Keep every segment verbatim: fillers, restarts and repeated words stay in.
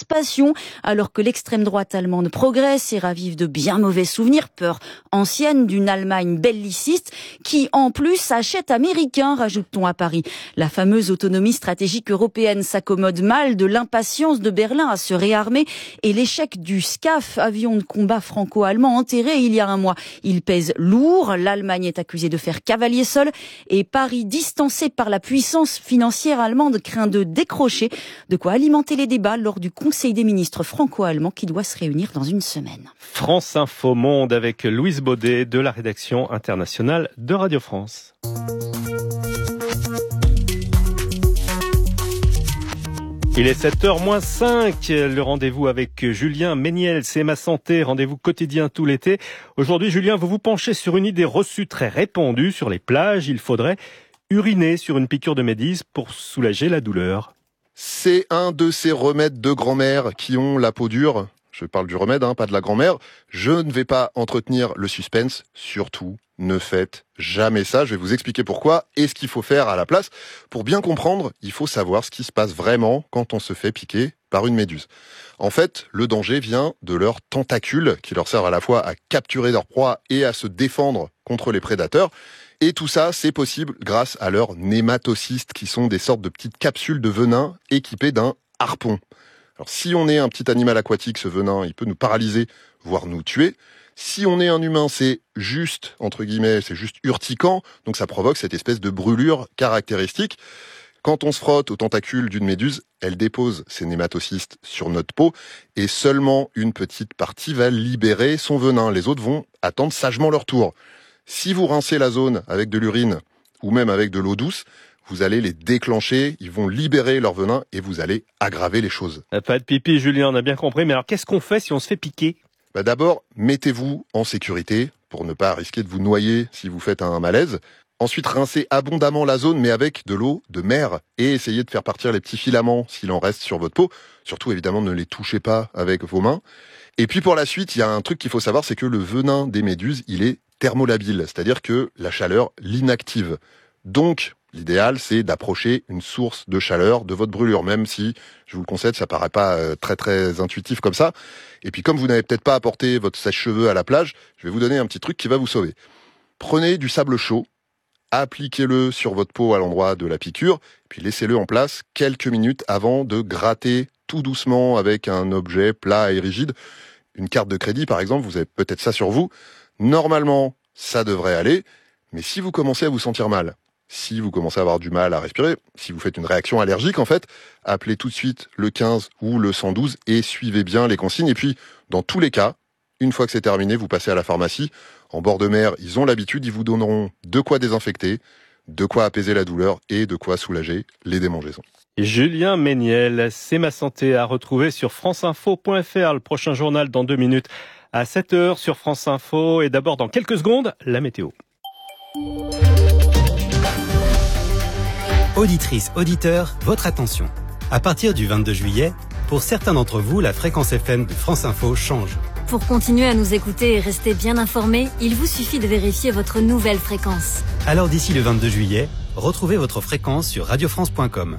passion, alors que l'extrême droite allemande progresse et ravive de bien mauvais souvenirs, peur ancienne d'une Allemagne belliciste qui, en plus, achète américain, rajoute-t-on à Paris. La fameuse autonomie stratégique européenne s'accommode mal de l'impatience de Berlin à se réarmer et l'échec du SCAF, avion de combat franco-allemand enterré il y a un mois. Il pèse lourd, l'Allemagne est accusée de faire cavalier seul et Paris, distancé par la puissance financière allemande, craint de décrocher, de quoi alimenter les débats lors du Conseil des ministres franco-allemand qui doit se réunir dans une semaine. France Info Monde avec Louise Baudet de la rédaction internationale de Radio France. Il est sept heures moins cinq, le rendez-vous avec Julien Méniel, c'est Ma Santé, rendez-vous quotidien tout l'été. Aujourd'hui, Julien, vous vous penchez sur une idée reçue très répandue sur les plages. Il faudrait uriner sur une piqûre de médise pour soulager la douleur. C'est un de ces remèdes de grand-mère qui ont la peau dure. Je parle du remède, hein, pas de la grand-mère. Je ne vais pas entretenir le suspense, surtout. Ne faites jamais ça, je vais vous expliquer pourquoi et ce qu'il faut faire à la place. Pour bien comprendre, il faut savoir ce qui se passe vraiment quand on se fait piquer par une méduse. En fait, le danger vient de leurs tentacules qui leur servent à la fois à capturer leur proie et à se défendre contre les prédateurs. Et tout ça, c'est possible grâce à leurs nématocystes qui sont des sortes de petites capsules de venin équipées d'un harpon. Alors si on est un petit animal aquatique, ce venin, il peut nous paralyser, voire nous tuer. Si on est un humain, c'est juste, entre guillemets, c'est juste urticant, donc ça provoque cette espèce de brûlure caractéristique. Quand on se frotte aux tentacules d'une méduse, elle dépose ses nématocystes sur notre peau et seulement une petite partie va libérer son venin. Les autres vont attendre sagement leur tour. Si vous rincez la zone avec de l'urine ou même avec de l'eau douce, vous allez les déclencher, ils vont libérer leur venin et vous allez aggraver les choses. Pas de pipi, Julien, on a bien compris, mais alors qu'est-ce qu'on fait si on se fait piquer ? Bah d'abord, mettez-vous en sécurité pour ne pas risquer de vous noyer si vous faites un malaise. Ensuite, rincez abondamment la zone, mais avec de l'eau de mer. Et essayez de faire partir les petits filaments s'il en reste sur votre peau. Surtout, évidemment, ne les touchez pas avec vos mains. Et puis pour la suite, il y a un truc qu'il faut savoir, c'est que le venin des méduses, il est thermolabile. C'est-à-dire que la chaleur l'inactive. Donc, l'idéal, c'est d'approcher une source de chaleur de votre brûlure, même si, je vous le concède, ça paraît pas euh, très très intuitif comme ça. Et puis comme vous n'avez peut-être pas apporté votre sèche-cheveux à la plage, je vais vous donner un petit truc qui va vous sauver. Prenez du sable chaud, appliquez-le sur votre peau à l'endroit de la piqûre, puis laissez-le en place quelques minutes avant de gratter tout doucement avec un objet plat et rigide. Une carte de crédit, par exemple, vous avez peut-être ça sur vous. Normalement, ça devrait aller, mais si vous commencez à vous sentir mal, si vous commencez à avoir du mal à respirer, si vous faites une réaction allergique, en fait, appelez tout de suite le quinze ou le cent douze et suivez bien les consignes. Et puis, dans tous les cas, une fois que c'est terminé, vous passez à la pharmacie. En bord de mer, ils ont l'habitude, ils vous donneront de quoi désinfecter, de quoi apaiser la douleur et de quoi soulager les démangeaisons. Julien Méniel, c'est Ma Santé à retrouver sur franceinfo point fr. Le prochain journal dans deux minutes à sept heures sur France Info. Et d'abord, dans quelques secondes, la météo. Auditrices, auditeurs, votre attention. À partir du vingt-deux juillet, pour certains d'entre vous, la fréquence F M de France Info change. Pour continuer à nous écouter et rester bien informés, il vous suffit de vérifier votre nouvelle fréquence. Alors d'ici le vingt-deux juillet, retrouvez votre fréquence sur radio france point com.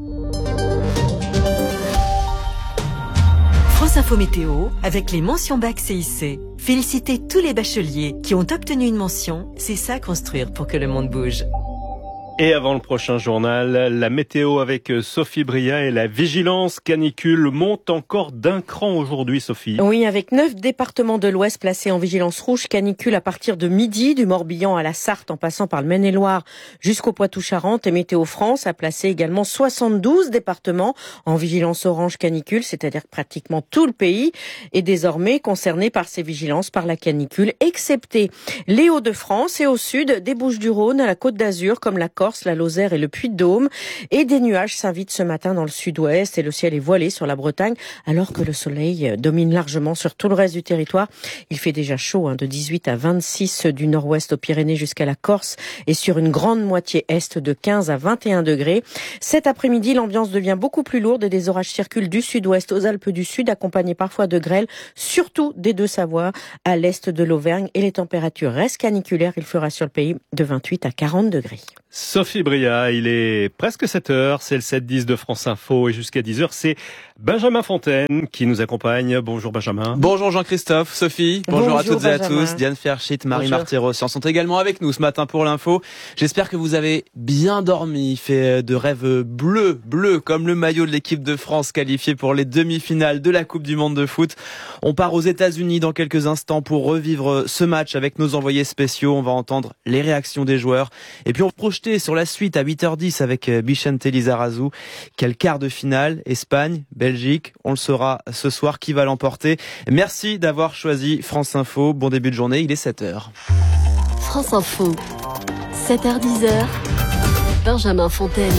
France Info Météo, avec les mentions bac C I C. Félicitez tous les bacheliers qui ont obtenu une mention. C'est ça construire pour que le monde bouge. Et avant le prochain journal, la météo avec Sophie Bria et la vigilance canicule monte encore d'un cran aujourd'hui, Sophie. Oui, avec neuf départements de l'Ouest placés en vigilance rouge canicule à partir de midi, du Morbihan à la Sarthe en passant par le Maine-et-Loire jusqu'au Poitou-Charentes. Et Météo France a placé également soixante-douze départements en vigilance orange canicule, c'est-à-dire que pratiquement tout le pays est désormais concerné par ces vigilances par la canicule, excepté les Hauts-de-France et au sud des Bouches-du-Rhône à la Côte d'Azur comme la Corse, la Lozère et le Puy-de-Dôme. Et des nuages s'invitent ce matin dans le sud-ouest et le ciel est voilé sur la Bretagne alors que le soleil domine largement sur tout le reste du territoire. Il fait déjà chaud, hein, de dix-huit à vingt-six du nord-ouest aux Pyrénées jusqu'à la Corse et sur une grande moitié est de quinze à vingt et un degrés. Cet après-midi, l'ambiance devient beaucoup plus lourde et des orages circulent du sud-ouest aux Alpes du Sud, accompagnés parfois de grêle, surtout des Deux-Savoies à l'est de l'Auvergne, et les températures restent caniculaires. Il fera sur le pays de vingt-huit à quarante degrés. Sophie Bria, il est presque sept heures, c'est le sept dix de France Info et jusqu'à dix heures, c'est Benjamin Fontaine qui nous accompagne. Bonjour Benjamin. Bonjour Jean-Christophe, Sophie, bonjour, bonjour à toutes Benjamin. Et à tous. Diane Ferschit, Marie Martyrossian sont également avec nous ce matin pour l'info. J'espère que vous avez bien dormi, fait de rêves bleus, bleus comme le maillot de l'équipe de France qualifiée pour les demi-finales de la Coupe du Monde de foot. On part aux États-Unis dans quelques instants pour revivre ce match avec nos envoyés spéciaux. On va entendre les réactions des joueurs et puis on projette sur la suite à huit heures dix avec Bicente Lizarazu. Quel quart de finale? Espagne, Belgique, on le saura ce soir qui va l'emporter. Merci d'avoir choisi France Info. Bon début de journée, il est sept heures. France Info, sept heures dix, Benjamin Fontaine.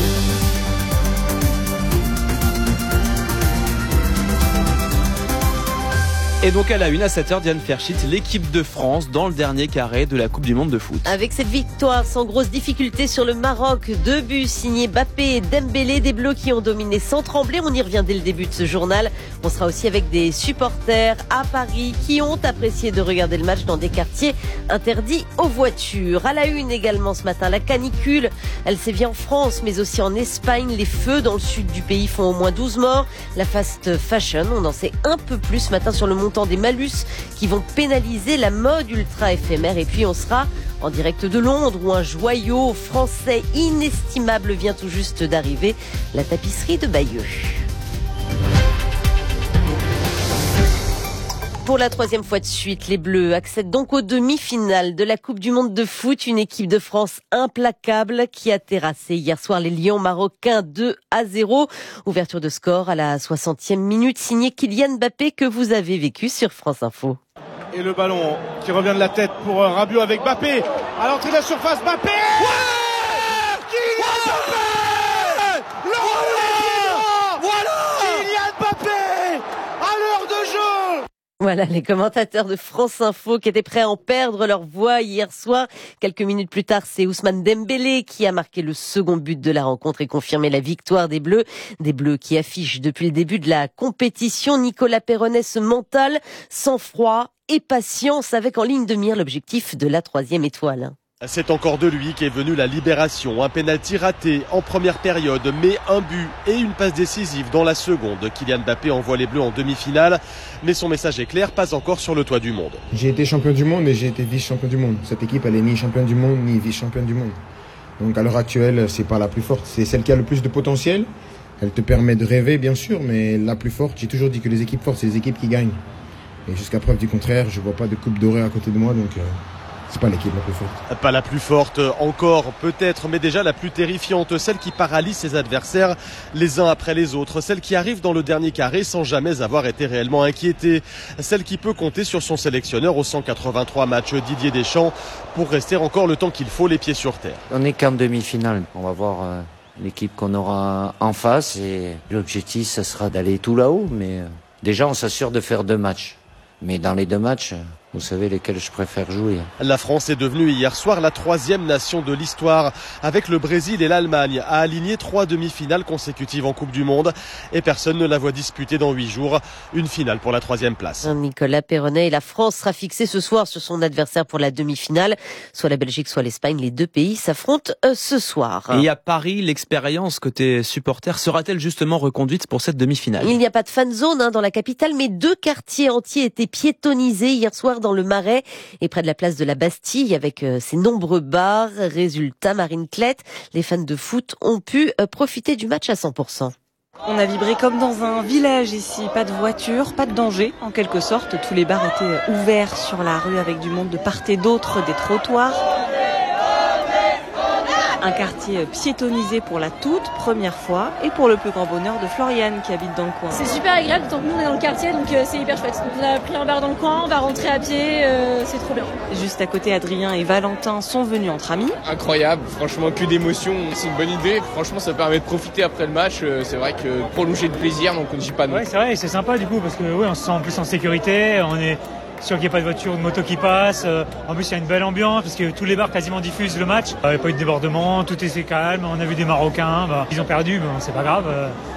Et donc à la une à sept heures, Diane Ferschit, l'équipe de France dans le dernier carré de la Coupe du Monde de foot. Avec cette victoire sans grosse difficulté sur le Maroc, deux buts signés Mbappé et Dembélé, des Bleus qui ont dominé sans trembler. On y revient dès le début de ce journal. On sera aussi avec des supporters à Paris qui ont apprécié de regarder le match dans des quartiers interdits aux voitures. À la une également ce matin, la canicule, elle sévit en France mais aussi en Espagne. Les feux dans le sud du pays font au moins douze morts. La fast fashion, on en sait un peu plus ce matin sur le montant des malus qui vont pénaliser la mode ultra éphémère. Et puis on sera en direct de Londres où un joyau français inestimable vient tout juste d'arriver, la tapisserie de Bayeux. Pour la troisième fois de suite, les Bleus accèdent donc aux demi-finales de la Coupe du Monde de foot. Une équipe de France implacable qui a terrassé hier soir les Lions marocains deux à zéro. Ouverture de score à la soixantième minute, signé Kylian Mbappé que vous avez vécu sur France Info. Et le ballon qui revient de la tête pour Rabiot avec Mbappé. À l'entrée de la surface, Mbappé ouais Kylian Mbappé Le voilà, voilà Kylian Mbappé à l'heure de jeu. Voilà les commentateurs de France Info qui étaient prêts à en perdre leur voix hier soir. Quelques minutes plus tard, c'est Ousmane Dembélé qui a marqué le second but de la rencontre et confirmé la victoire des Bleus. Des Bleus qui affichent depuis le début de la compétition Nicolas Perronnet ce mental, sang-froid et patience avec en ligne de mire l'objectif de la troisième étoile. C'est encore de lui qu'est venue la libération. Un pénalty raté en première période, mais un but et une passe décisive dans la seconde. Kylian Mbappé envoie les Bleus en demi-finale, mais son message est clair, pas encore sur le toit du monde. J'ai été champion du monde et j'ai été vice-champion du monde. Cette équipe, elle est ni championne du monde, ni vice-championne du monde. Donc à l'heure actuelle, c'est pas la plus forte. C'est celle qui a le plus de potentiel. Elle te permet de rêver, bien sûr, mais la plus forte, j'ai toujours dit que les équipes fortes, c'est les équipes qui gagnent. Et jusqu'à preuve du contraire, je vois pas de coupe dorée à côté de moi, donc... Euh... c'est pas l'équipe la plus forte. Pas la plus forte encore, peut-être, mais déjà la plus terrifiante, celle qui paralyse ses adversaires les uns après les autres, celle qui arrive dans le dernier carré sans jamais avoir été réellement inquiétée, celle qui peut compter sur son sélectionneur aux cent quatre-vingt-trois matchs, Didier Deschamps, pour rester encore le temps qu'il faut les pieds sur terre. On n'est qu'en demi-finale, on va voir euh, l'équipe qu'on aura en face et l'objectif, ce sera d'aller tout là-haut, mais euh, déjà on s'assure de faire deux matchs. Mais dans les deux matchs, vous savez lesquels je préfère jouer. La France est devenue hier soir la troisième nation de l'histoire, avec le Brésil et l'Allemagne, à aligner trois demi-finales consécutives en Coupe du Monde. Et personne ne la voit disputer dans huit jours. Une finale pour la troisième place. Nicolas Perronnet et la France sera fixée ce soir sur son adversaire pour la demi-finale. Soit la Belgique, soit l'Espagne. Les deux pays s'affrontent ce soir. Et à Paris, l'expérience côté supporters sera-t-elle justement reconduite pour cette demi-finale? Il n'y a pas de fan zone hein, dans la capitale, mais deux quartiers entiers étaient piétonnisés hier soir dans le Marais et près de la place de la Bastille avec euh, ses nombreux bars. Résultat, Marine Klett, les fans de foot ont pu euh, profiter du match à cent pour cent. On a vibré comme dans un village ici, pas de voiture, pas de danger en quelque sorte. Tous les bars étaient ouverts sur la rue avec du monde de part et d'autre des trottoirs. Un quartier piétonnisé pour la toute première fois et pour le plus grand bonheur de Floriane qui habite dans le coin. C'est super agréable, tant que nous on est dans le quartier, donc euh, c'est hyper chouette. Donc, on a pris un bar dans le coin, on va rentrer à pied, euh, c'est trop bien. Juste à côté, Adrien et Valentin sont venus entre amis. Incroyable, franchement que d'émotions, c'est une bonne idée. Franchement ça permet de profiter après le match, c'est vrai que prolonger le plaisir, donc on ne dit pas non. Ouais, c'est vrai, c'est sympa du coup parce que ouais, on se sent en plus en sécurité, on est sûr qu'il n'y a pas de voiture ou de moto qui passe. En plus, il y a une belle ambiance parce que tous les bars quasiment diffusent le match. Il n'y a pas eu de débordement, tout était calme. On a vu des Marocains, bah, ils ont perdu, mais c'est pas grave.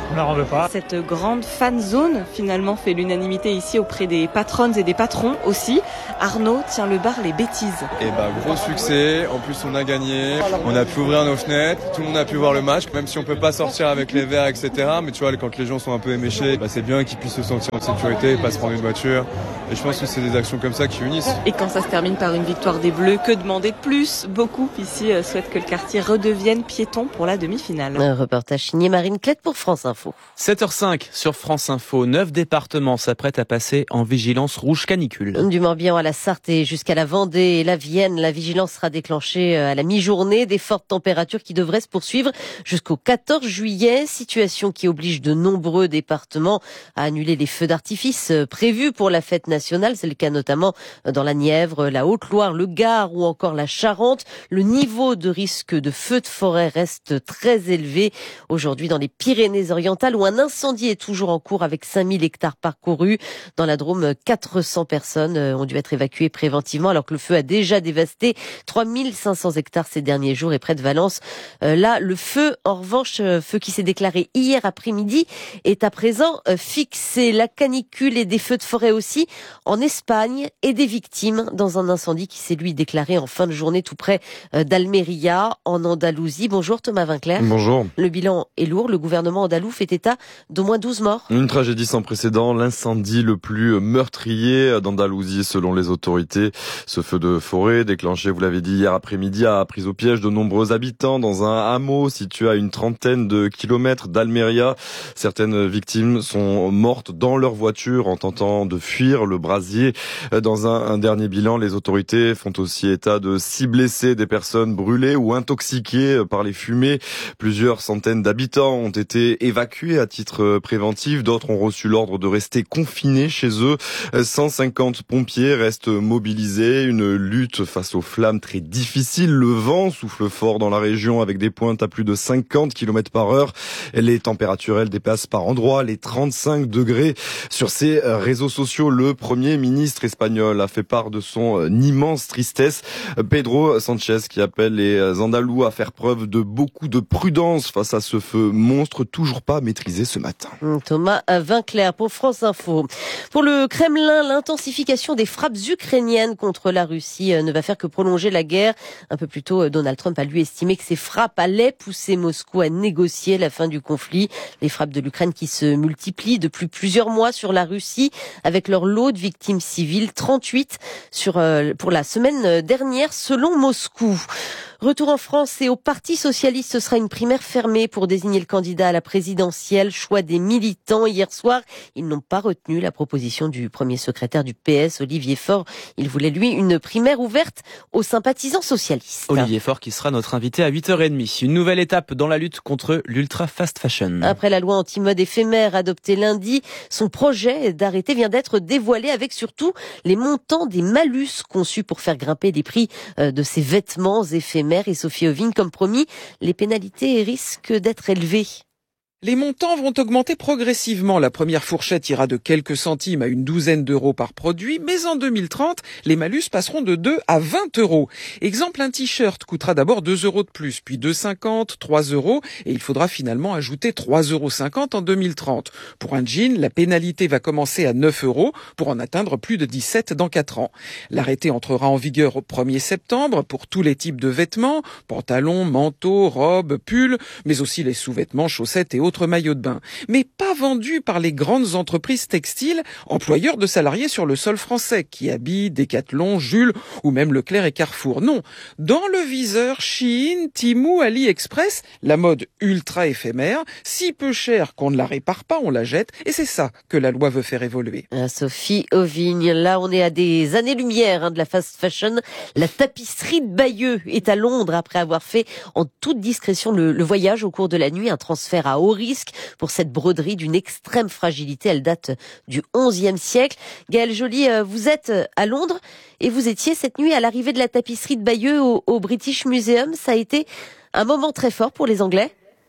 on leur en veut pas. Cette grande fan zone finalement fait l'unanimité ici auprès des patronnes et des patrons aussi. Arnaud tient le bar Les Bêtises. Et bah gros succès, en plus on a gagné, on a pu ouvrir nos fenêtres, tout le monde a pu voir le match, même si on peut pas sortir avec les verres, et cetera. Mais tu vois, quand les gens sont un peu éméchés, bah, c'est bien qu'ils puissent se sentir en sécurité, pas se prendre une voiture. Et je pense que c'est des actions comme ça qui unissent. Et quand ça se termine par une victoire des Bleus, que demander de plus? Beaucoup ici euh, souhaitent que le quartier redevienne piéton pour la demi-finale. Un reportage signé Marine Clette pour France Info. sept heures cinq sur France Info. Neuf départements s'apprêtent à passer en vigilance rouge canicule. Du Morbihan à la Sarthe et jusqu'à la Vendée et la Vienne, la vigilance sera déclenchée à la mi-journée. Des fortes températures qui devraient se poursuivre jusqu'au quatorze juillet. Situation qui oblige de nombreux départements à annuler les feux d'artifice prévus pour la fête nationale. C'est le cas notamment dans la Nièvre, la Haute-Loire, le Gard ou encore la Charente. Le niveau de risque de feux de forêt reste très élevé. Aujourd'hui, dans les Pyrénées-Orientales, où un incendie est toujours en cours avec cinq mille hectares parcourus. Dans la Drôme, quatre cents personnes ont dû être évacuées préventivement, alors que le feu a déjà dévasté trois mille cinq cents hectares ces derniers jours. Et près de Valence, euh, là, le feu, en revanche, euh, feu qui s'est déclaré hier après-midi, est à présent euh, fixé. La canicule et des feux de forêt aussi en Espagne et des victimes dans un incendie qui s'est lui déclaré en fin de journée tout près euh, d'Almeria, en Andalousie. Bonjour Thomas Vinclair. Bonjour. Le bilan est lourd. Le gouvernement andalou fait état d'au moins douze morts. Une tragédie sans précédent, l'incendie le plus meurtrier d'Andalousie selon les autorités. Ce feu de forêt déclenché, vous l'avez dit, hier après-midi a pris au piège de nombreux habitants dans un hameau situé à une trentaine de kilomètres d'Almeria. Certaines victimes sont mortes dans leur voiture en tentant de fuir le brasier. Dans un, un dernier bilan, les autorités font aussi état de six blessés, des personnes brûlées ou intoxiquées par les fumées. Plusieurs centaines d'habitants ont été évacués à titre préventif. D'autres ont reçu l'ordre de rester confinés chez eux. cent cinquante pompiers restent mobilisés. Une lutte face aux flammes très difficile. Le vent souffle fort dans la région avec des pointes à plus de cinquante kilomètres par heure. Les températures, elles, dépassent par endroits les trente-cinq degrés. Sur ses réseaux sociaux, le Premier ministre espagnol a fait part de son immense tristesse. Pedro Sanchez qui appelle les Andalous à faire preuve de beaucoup de prudence face à ce feu monstre toujours pas maîtrisé ce matin. Thomas Vinclair pour France Info. Pour le Kremlin, l'intensification des frappes ukrainiennes contre la Russie ne va faire que prolonger la guerre. Un peu plus tôt, Donald Trump a lui estimé que ces frappes allaient pousser Moscou à négocier la fin du conflit. Les frappes de l'Ukraine qui se multiplient depuis plusieurs mois sur la Russie avec leur lot de victimes civiles, trente-huit sur, euh, pour la semaine dernière selon Moscou. Retour en France et au Parti socialiste, ce sera une primaire fermée pour désigner le candidat à la présidentielle. Choix des militants. Hier soir, ils n'ont pas retenu la proposition du premier secrétaire du P S, Olivier Faure. Il voulait, lui, une primaire ouverte aux sympathisants socialistes. Olivier Faure qui sera notre invité à huit heures trente. Une nouvelle étape dans la lutte contre l'ultra fast fashion. Après la loi anti-mode éphémère adoptée lundi, son projet d'arrêté vient d'être dévoilé avec surtout les montants des malus conçus pour faire grimper les prix de ces vêtements éphémères. Et Sophie Ovigne, comme promis, les pénalités risquent d'être élevées. Les montants vont augmenter progressivement. La première fourchette ira de quelques centimes à une douzaine d'euros par produit, mais en deux mille trente, les malus passeront de deux à vingt euros. Exemple, un t-shirt coûtera d'abord deux euros de plus, puis deux euros cinquante, trois euros, et il faudra finalement ajouter trois euros cinquante en deux mille trente. Pour un jean, la pénalité va commencer à neuf euros pour en atteindre plus de dix-sept dans quatre ans. L'arrêté entrera en vigueur au premier septembre pour tous les types de vêtements, pantalons, manteaux, robes, pulls, mais aussi les sous-vêtements, chaussettes et autres maillots de bain, mais pas vendus par les grandes entreprises textiles, employeurs de salariés sur le sol français, qui habillent Decathlon, Jules ou même Leclerc et Carrefour. Non, dans le viseur, Shein, Temu, AliExpress, la mode ultra éphémère, si peu chère qu'on ne la répare pas, on la jette, et c'est ça que la loi veut faire évoluer. Sophie Ovigne, là on est à des années-lumière hein, de la fast fashion. La tapisserie de Bayeux est à Londres après avoir fait en toute discrétion le, le voyage au cours de la nuit, un transfert à haut risque pour cette broderie d'une extrême fragilité. Elle date du onzième siècle. Gaëlle Joly, vous êtes à Londres et vous étiez cette nuit à l'arrivée de la tapisserie de Bayeux au, au British Museum. Ça a été un moment très fort pour les Anglais.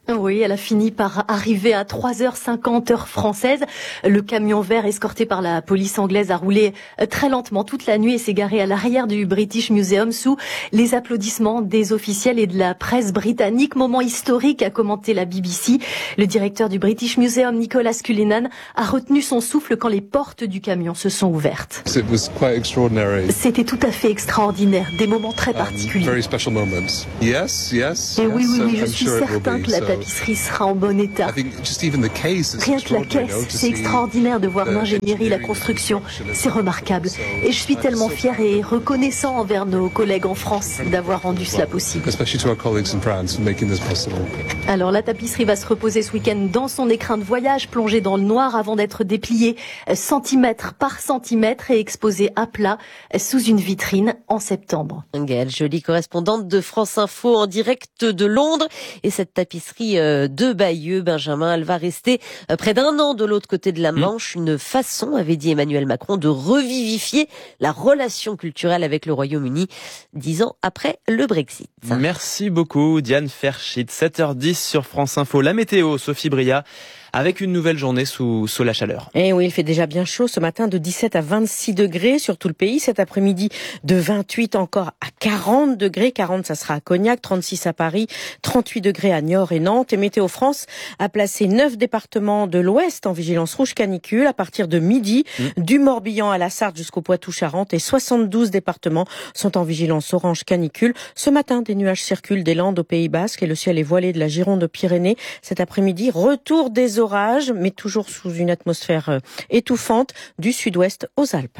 Oui, elle a fini par arriver à trois heures cinquante heure française. Le camion vert escorté par la police anglaise a roulé très lentement toute la nuit et s'est garé à l'arrière du British Museum sous les applaudissements des officiels et de la presse britannique. Moment historique, a commenté la B B C. Le directeur du British Museum, Nicholas Cullinan, a retenu son souffle quand les portes du camion se sont ouvertes. C'était tout à fait extraordinaire, des moments très particuliers. Yes, yes, et oui, oui, oui, je I'm suis sure it will certain be, que la so- tapisserie sera en bon état. I think just even the case is Rien que la extraordinary, you know, caisse, to c'est see extraordinaire de voir the l'ingénierie, la engineering, construction, the construction c'est remarquable. Et je suis tellement fier et reconnaissant envers nos collègues en France d'avoir rendu cela possible. especially to our colleagues in France for making this possible. Alors la tapisserie va se reposer ce week-end dans son écrin de voyage, plongée dans le noir avant d'être dépliée centimètre par centimètre et exposée à plat sous une vitrine en septembre. Gaëlle Joly, correspondante de France Info en direct de Londres. Et cette tapisserie euh, de Bayeux, Benjamin, elle va rester euh, près d'un an de l'autre côté de la Manche. Une façon, avait dit Emmanuel Macron, de revivifier la relation culturelle avec le Royaume-Uni, dix ans après le Brexit. Merci beaucoup Diane Ferschit. sept heures dix sur France Info. La météo, Sophie Bria, avec une nouvelle journée sous, sous la chaleur. Et oui, il fait déjà bien chaud ce matin, de dix-sept à vingt-six degrés sur tout le pays. Cet après-midi, de vingt-huit encore à quarante degrés. quarante, ça sera à Cognac, trente-six à Paris, trente-huit degrés à Niort et Nantes. Et Météo France a placé neuf départements de l'Ouest en vigilance rouge canicule à partir de midi, mmh. du Morbihan à la Sarthe jusqu'au Poitou-Charentes. Et soixante-douze départements sont en vigilance orange canicule. Ce matin, des nuages circulent des Landes au Pays Basque et le ciel est voilé de la Gironde aux Pyrénées. Cet après-midi, retour des orages, mais toujours sous une atmosphère étouffante du sud-ouest aux Alpes.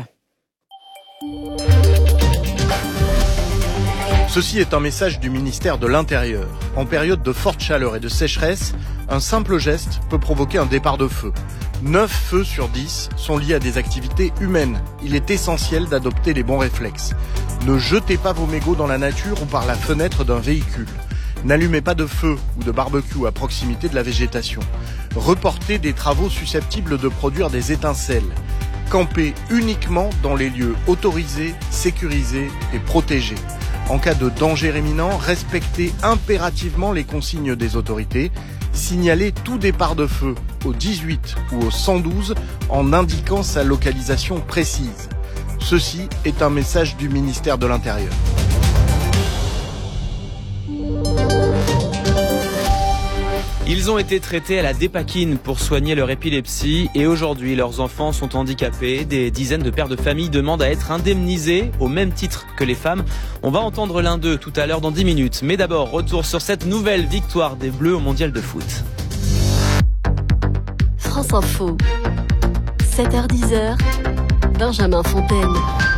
Ceci est un message du ministère de l'Intérieur. En période de forte chaleur et de sécheresse, un simple geste peut provoquer un départ de feu. neuf feux sur dix sont liés à des activités humaines. Il est essentiel d'adopter les bons réflexes. Ne jetez pas vos mégots dans la nature ou par la fenêtre d'un véhicule. N'allumez pas de feu ou de barbecue à proximité de la végétation. Reportez des travaux susceptibles de produire des étincelles. Campez uniquement dans les lieux autorisés, sécurisés et protégés. En cas de danger imminent, respectez impérativement les consignes des autorités. Signalez tout départ de feu au dix-huit ou au cent douze en indiquant sa localisation précise. Ceci est un message du ministère de l'Intérieur. Ils ont été traités à la dépakine pour soigner leur épilepsie et aujourd'hui leurs enfants sont handicapés. Des dizaines de pères de famille demandent à être indemnisés au même titre que les femmes. On va entendre l'un d'eux tout à l'heure dans dix minutes. Mais d'abord, retour sur cette nouvelle victoire des Bleus au Mondial de foot. France Info, sept heures dix, Benjamin Fontaine.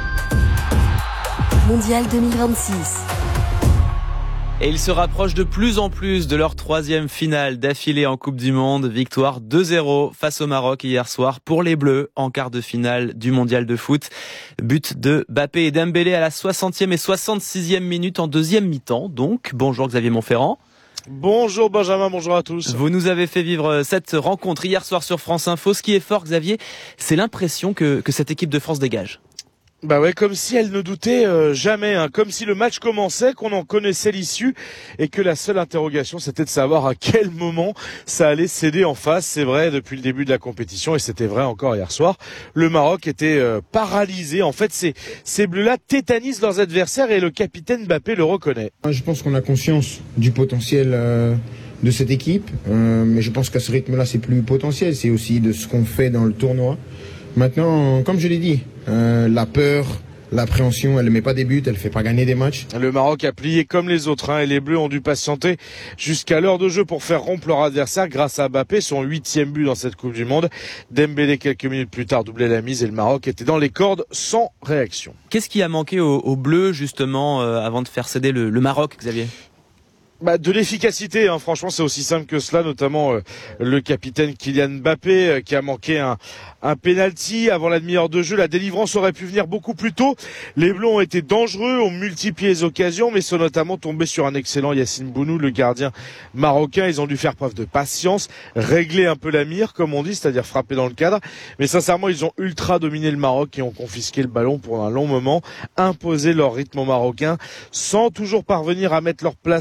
Mondial deux mille vingt-six. Et ils se rapprochent de plus en plus de leur troisième finale d'affilée en Coupe du Monde. Victoire deux zéro face au Maroc hier soir pour les Bleus en quart de finale du Mondial de foot. But de Mbappé et Dembélé à la soixantième et soixante-sixième minute en deuxième mi-temps. Donc, bonjour Xavier Montferrand. Bonjour Benjamin, bonjour à tous. Vous nous avez fait vivre cette rencontre hier soir sur France Info. Ce qui est fort, Xavier, c'est l'impression que, que cette équipe de France dégage. Bah ouais, comme si elle ne doutait euh, jamais, hein. Comme si le match commençait, qu'on en connaissait l'issue et que la seule interrogation c'était de savoir à quel moment ça allait céder en face. C'est vrai depuis le début de la compétition et c'était vrai encore hier soir. Le Maroc était euh, paralysé. En fait, ces, ces Bleus-là tétanisent leurs adversaires et le capitaine Mbappé le reconnaît. Je pense qu'on a conscience du potentiel euh, de cette équipe, euh, mais je pense qu'à ce rythme-là c'est plus potentiel, c'est aussi de ce qu'on fait dans le tournoi. Maintenant, comme je l'ai dit, euh, la peur, l'appréhension, elle ne met pas des buts, elle ne fait pas gagner des matchs. Le Maroc a plié comme les autres, hein, et les Bleus ont dû patienter jusqu'à l'heure de jeu pour faire rompre leur adversaire grâce à Mbappé, son huitième but dans cette Coupe du Monde. Dembélé, quelques minutes plus tard, doublait la mise et le Maroc était dans les cordes sans réaction. Qu'est-ce qui a manqué aux, aux Bleus, justement, euh, avant de faire céder le, le Maroc, Xavier ? Bah, de l'efficacité, hein. Franchement c'est aussi simple que cela, notamment euh, le capitaine Kylian Mbappé euh, qui a manqué un, un penalty avant la demi-heure de jeu. La délivrance aurait pu venir beaucoup plus tôt. Les Bleus ont été dangereux, ont multiplié les occasions, mais sont notamment tombés sur un excellent Yassine Bounou, le gardien marocain. Ils ont dû faire preuve de patience, régler un peu la mire comme on dit, c'est-à-dire frapper dans le cadre, mais sincèrement ils ont ultra dominé le Maroc et ont confisqué le ballon pour un long moment, imposé leur rythme aux Marocains sans toujours parvenir à mettre leur place euh,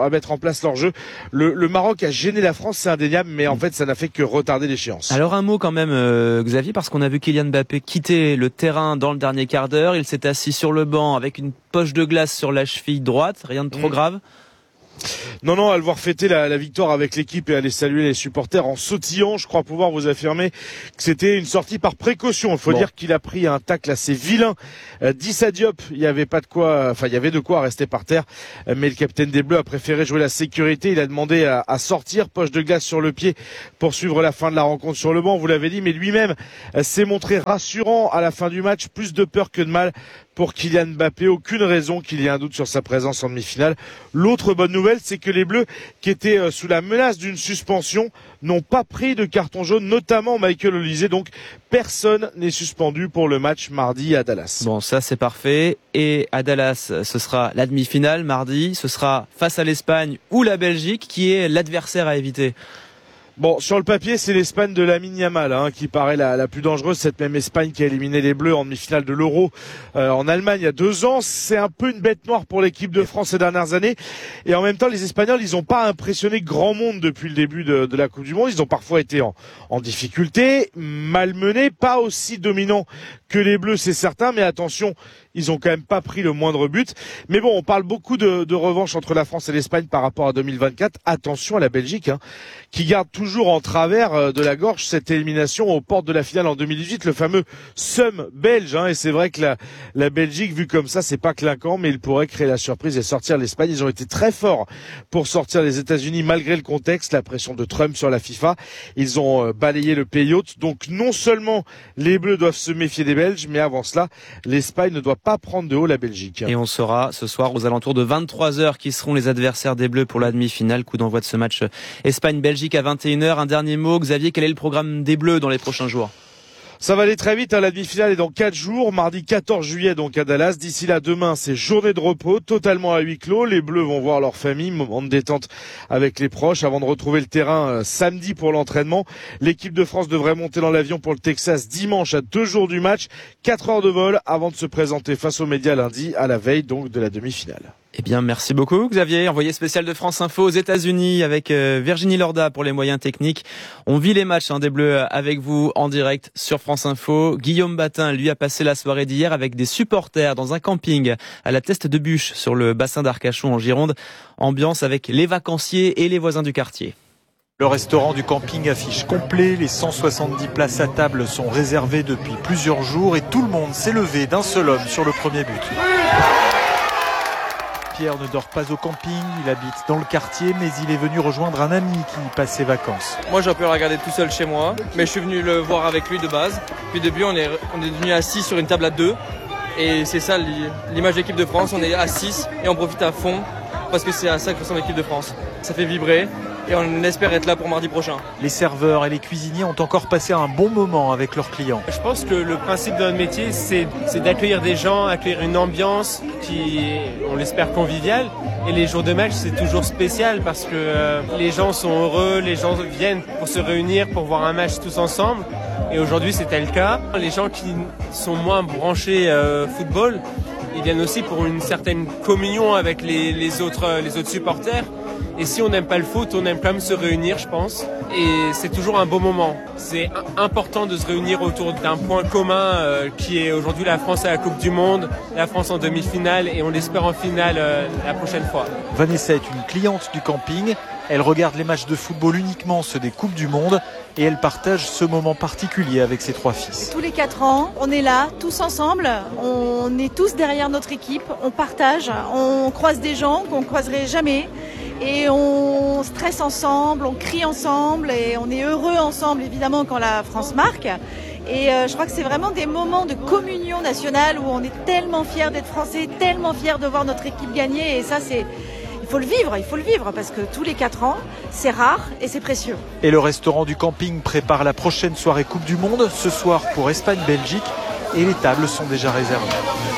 à mettre en place leur jeu. Le, le Maroc a gêné la France, c'est indéniable, mais en fait ça n'a fait que retarder l'échéance. Alors un mot quand même euh, Xavier, parce qu'on a vu Kylian Mbappé quitter le terrain dans le dernier quart d'heure. Il s'est assis sur le banc avec une poche de glace sur la cheville droite, rien de trop mmh. grave. Non, non, à le voir fêter la, la victoire avec l'équipe et aller saluer les supporters en sautillant, je crois pouvoir vous affirmer que c'était une sortie par précaution. Il faut bon. dire qu'il a pris un tacle assez vilain euh, d'Issa Diop. Il y avait pas de quoi, enfin il y avait de quoi rester par terre, euh, mais le capitaine des Bleus a préféré jouer la sécurité. Il a demandé à, à sortir, poche de glace sur le pied, pour suivre la fin de la rencontre sur le banc. Vous l'avez dit, mais lui-même euh, s'est montré rassurant à la fin du match. Plus de peur que de mal pour Kylian Mbappé. Aucune raison qu'il y ait un doute sur sa présence en demi-finale. L'autre bonne nouvelle, c'est que les Bleus, qui étaient sous la menace d'une suspension, n'ont pas pris de carton jaune, notamment Michael Olise. Donc personne n'est suspendu pour le match mardi à Dallas. Bon, ça c'est parfait. Et à Dallas, ce sera la demi-finale mardi. Ce sera face à l'Espagne ou la Belgique, qui est l'adversaire à éviter. Bon, sur le papier, c'est l'Espagne de Lamine Yamal hein, qui paraît la, la plus dangereuse. Cette même Espagne qui a éliminé les Bleus en demi-finale de l'Euro euh, en Allemagne il y a deux ans. C'est un peu une bête noire pour l'équipe de France ces dernières années. Et en même temps, les Espagnols, ils n'ont pas impressionné grand monde depuis le début de, de la Coupe du Monde. Ils ont parfois été en, en difficulté, malmenés, pas aussi dominants que les Bleus, c'est certain. Mais attention, ils ont quand même pas pris le moindre but. Mais bon, on parle beaucoup de, de revanche entre la France et l'Espagne par rapport à deux mille vingt-quatre. Attention à la Belgique, hein, qui garde toujours en travers de la gorge cette élimination aux portes de la finale en deux mille dix-huit, le fameux somme belge. Hein, et c'est vrai que la, la Belgique, vu comme ça, c'est pas clinquant, mais il pourrait créer la surprise et sortir l'Espagne. Ils ont été très forts pour sortir les États-Unis malgré le contexte, la pression de Trump sur la FIFA. Ils ont balayé le pays hôte. Donc non seulement les Bleus doivent se méfier des Belges, mais avant cela, l'Espagne ne doit pas prendre de haut la Belgique. Et on saura ce soir aux alentours de vingt-trois heures qui seront les adversaires des Bleus pour la demi-finale. Coup d'envoi de ce match Espagne-Belgique à vingt et une heures. Un dernier mot, Xavier, quel est le programme des Bleus dans les prochains jours ? Ça va aller très vite, hein, la demi-finale est dans quatre jours, mardi quatorze juillet donc à Dallas. D'ici là, demain, c'est journée de repos, totalement à huis clos. Les Bleus vont voir leur famille, moment de détente avec les proches avant de retrouver le terrain euh, samedi pour l'entraînement. L'équipe de France devrait monter dans l'avion pour le Texas dimanche à deux jours du match. Quatre heures de vol avant de se présenter face aux médias lundi à la veille donc de la demi-finale. Eh bien, merci beaucoup, Xavier. Envoyé spécial de France Info aux États-Unis avec euh, Virginie Lorda pour les moyens techniques. On vit les matchs hein, des Bleus avec vous en direct sur France Info. Guillaume Batin, lui, a passé la soirée d'hier avec des supporters dans un camping à la Teste de Bûche sur le bassin d'Arcachon en Gironde. Ambiance avec les vacanciers et les voisins du quartier. Le restaurant du camping affiche complet, les cent soixante-dix places à table sont réservées depuis plusieurs jours et tout le monde s'est levé d'un seul homme sur le premier but. Pierre ne dort pas au camping, il habite dans le quartier, mais il est venu rejoindre un ami qui y passe ses vacances. Moi j'aurais pu le regarder tout seul chez moi, mais je suis venu le voir avec lui de base. Puis au début on est, on est venu assis sur une table à deux, et c'est ça l'image de l'équipe de France, on est assis et on profite à fond, parce que c'est à ça que ressemble l'équipe de France. Ça fait vibrer. Et on espère être là pour mardi prochain. Les serveurs et les cuisiniers ont encore passé un bon moment avec leurs clients. Je pense que le principe de notre métier, c'est, c'est d'accueillir des gens, accueillir une ambiance qui est, on l'espère, conviviale. Et les jours de match, c'est toujours spécial parce que euh, les gens sont heureux, les gens viennent pour se réunir, pour voir un match tous ensemble. Et aujourd'hui, c'était le cas. Les gens qui sont moins branchés euh, football, ils viennent aussi pour une certaine communion avec les, les, autres, les autres supporters. Et si on n'aime pas le foot, on aime quand même se réunir, je pense. Et c'est toujours un beau moment. C'est important de se réunir autour d'un point commun euh, qui est aujourd'hui la France à la Coupe du Monde, la France en demi-finale et on l'espère en finale euh, la prochaine fois. Vanessa est une cliente du camping. Elle regarde les matchs de football uniquement ceux des Coupes du Monde et elle partage ce moment particulier avec ses trois fils. Tous les quatre ans, on est là, tous ensemble, on est tous derrière notre équipe, on partage, on croise des gens qu'on ne croiserait jamais. Et on stresse ensemble, on crie ensemble et on est heureux ensemble évidemment quand la France marque. Et euh, je crois que c'est vraiment des moments de communion nationale où on est tellement fiers d'être français, tellement fiers de voir notre équipe gagner. Et ça, c'est, il faut le vivre, il faut le vivre parce que tous les quatre ans, c'est rare et c'est précieux. Et le restaurant du camping prépare la prochaine soirée Coupe du Monde, ce soir pour Espagne-Belgique. Et les tables sont déjà réservées.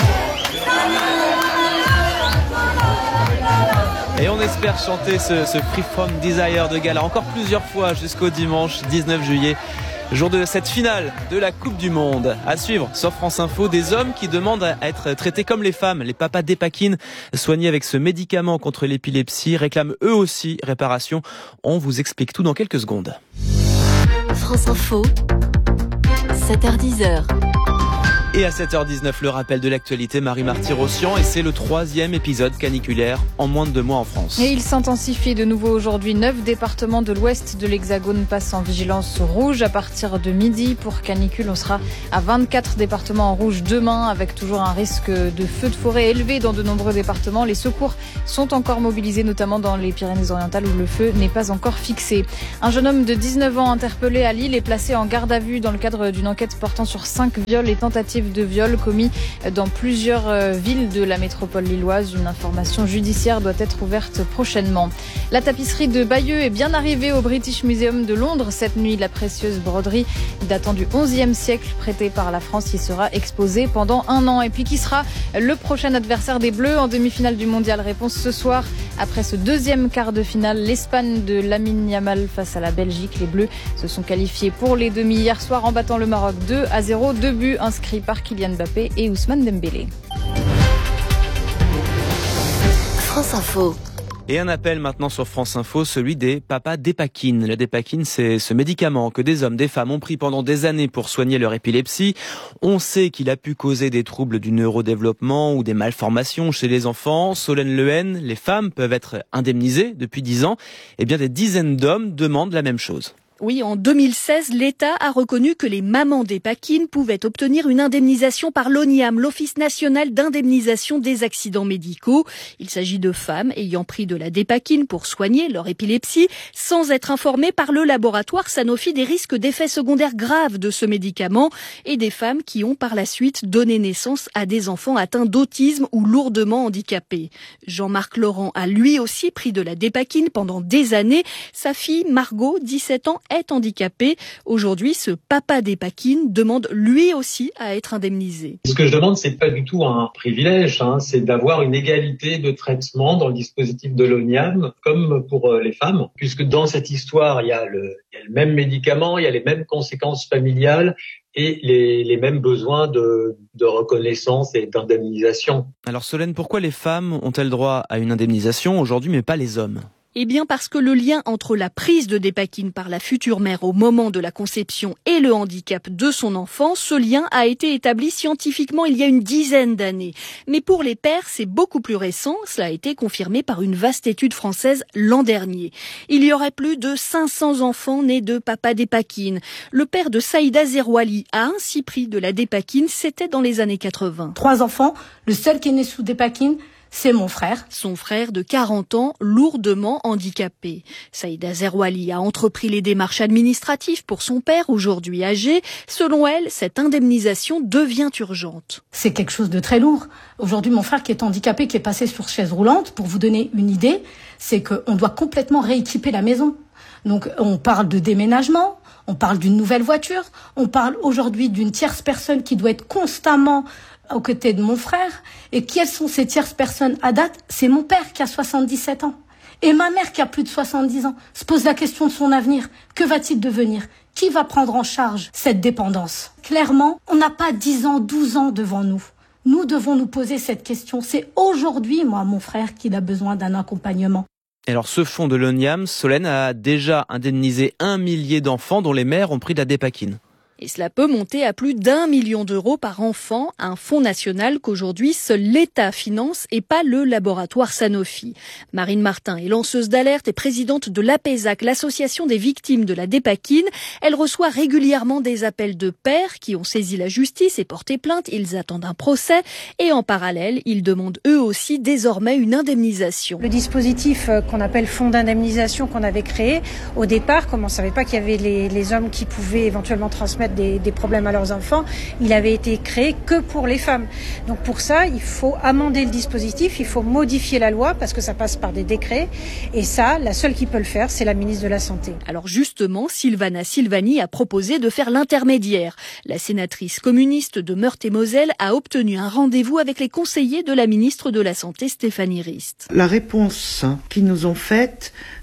Et on espère chanter ce, ce Free From Desire de Gala encore plusieurs fois jusqu'au dimanche dix-neuf juillet. Jour de cette finale de la Coupe du Monde. À suivre sur France Info, des hommes qui demandent à être traités comme les femmes. Les papas d'Epakine, soignés avec ce médicament contre l'épilepsie, réclament eux aussi réparation. On vous explique tout dans quelques secondes. France Info, sept heures dix. Et à sept heures dix-neuf, le rappel de l'actualité, Marie Marty-Rossian, et c'est le troisième épisode caniculaire en moins de deux mois en France. Et il s'intensifie de nouveau aujourd'hui. Neuf départements de l'ouest de l'Hexagone passent en vigilance rouge à partir de midi. Pour canicule, on sera à vingt-quatre départements en rouge demain, avec toujours un risque de feu de forêt élevé dans de nombreux départements. Les secours sont encore mobilisés, notamment dans les Pyrénées-Orientales où le feu n'est pas encore fixé. Un jeune homme de dix-neuf ans interpellé à Lille est placé en garde à vue dans le cadre d'une enquête portant sur cinq viols et tentatives de viol commis dans plusieurs villes de la métropole lilloise. Une information judiciaire doit être ouverte prochainement. La tapisserie de Bayeux est bien arrivée au British Museum de Londres cette nuit. La précieuse broderie datant du onzième siècle, prêtée par la France, y sera exposée pendant un an. Et puis qui sera le prochain adversaire des Bleus en demi-finale du Mondial? Réponse ce soir. Après ce deuxième quart de finale, l'Espagne de Lamine Yamal face à la Belgique. Les Bleus se sont qualifiés pour les demi hier soir en battant le Maroc deux à zéro. Deux buts inscrits par Kylian Mbappé et Ousmane Dembélé. France Info. Et un appel maintenant sur France Info, celui des papas d'Epakine. La Dépakine, c'est ce médicament que des hommes, des femmes ont pris pendant des années pour soigner leur épilepsie. On sait qu'il a pu causer des troubles du neurodéveloppement ou des malformations chez les enfants. Solène Lehen, les femmes peuvent être indemnisées depuis dix ans. Eh bien, des dizaines d'hommes demandent la même chose. Oui, en deux mille seize, l'État a reconnu que les mamans d'Epakine pouvaient obtenir une indemnisation par l'O N I A M, l'Office national d'indemnisation des accidents médicaux. Il s'agit de femmes ayant pris de la Dépakine pour soigner leur épilepsie sans être informées par le laboratoire Sanofi des risques d'effets secondaires graves de ce médicament, et des femmes qui ont par la suite donné naissance à des enfants atteints d'autisme ou lourdement handicapés. Jean-Marc Laurent a lui aussi pris de la Dépakine pendant des années. Sa fille Margot, dix-sept ans, est handicapé. Aujourd'hui, ce papa d'Epakine demande lui aussi à être indemnisé. Ce que je demande, c'est pas du tout un privilège, hein, c'est d'avoir une égalité de traitement dans le dispositif de l'O N I A M, comme pour les femmes, puisque dans cette histoire, il y a le, il y a le même médicament, il y a les mêmes conséquences familiales et les, les mêmes besoins de, de reconnaissance et d'indemnisation. Alors Solène, pourquoi les femmes ont-elles droit à une indemnisation aujourd'hui, mais pas les hommes ? Eh bien parce que le lien entre la prise de Dépakine par la future mère au moment de la conception et le handicap de son enfant, ce lien a été établi scientifiquement il y a une dizaine d'années. Mais pour les pères, c'est beaucoup plus récent. Cela a été confirmé par une vaste étude française l'an dernier. Il y aurait plus de cinq cents enfants nés de papa d'Epakine. Le père de Saïda Zerouali a ainsi pris de la Dépakine, c'était dans les années quatre-vingts. Trois enfants, le seul qui est né sous Dépakine, c'est mon frère. Son frère de quarante ans, lourdement handicapé. Saïda Zerouali a entrepris les démarches administratives pour son père, aujourd'hui âgé. Selon elle, cette indemnisation devient urgente. C'est quelque chose de très lourd. Aujourd'hui, mon frère qui est handicapé, qui est passé sur chaise roulante, pour vous donner une idée, c'est qu'on doit complètement rééquiper la maison. Donc, on parle de déménagement, on parle d'une nouvelle voiture, on parle aujourd'hui d'une tierce personne qui doit être constamment aux côtés de mon frère. Et quelles sont ces tierces personnes à date? C'est mon père qui a soixante-dix-sept ans. Et ma mère qui a plus de soixante-dix ans se pose la question de son avenir. Que va-t-il devenir? Qui va prendre en charge cette dépendance? Clairement, on n'a pas dix ans, douze ans devant nous. Nous devons nous poser cette question. C'est aujourd'hui, moi, mon frère, qui a besoin d'un accompagnement. Et alors, ce fonds de l'O N I A M, Solène, a déjà indemnisé un millier d'enfants dont les mères ont pris de la Dépakine. Et cela peut monter à plus d'un million d'euros par enfant, un fonds national qu'aujourd'hui seul l'État finance et pas le laboratoire Sanofi. Marine Martin est lanceuse d'alerte et présidente de l'APESAC, l'association des victimes de la Dépakine. Elle reçoit régulièrement des appels de pères qui ont saisi la justice et porté plainte. Ils attendent un procès et en parallèle, ils demandent eux aussi désormais une indemnisation. Le dispositif qu'on appelle fonds d'indemnisation qu'on avait créé, au départ, comme on ne savait pas qu'il y avait les, les hommes qui pouvaient éventuellement transmettre Des, des problèmes à leurs enfants, il avait été créé que pour les femmes. Donc pour ça, il faut amender le dispositif, il faut modifier la loi parce que ça passe par des décrets. Et ça, la seule qui peut le faire, c'est la ministre de la Santé. Alors justement, Sylvana Silvani a proposé de faire l'intermédiaire. La sénatrice communiste de Meurthe-et-Moselle a obtenu un rendez-vous avec les conseillers de la ministre de la Santé, Stéphanie Rist. La réponse qu'ils nous ont faite,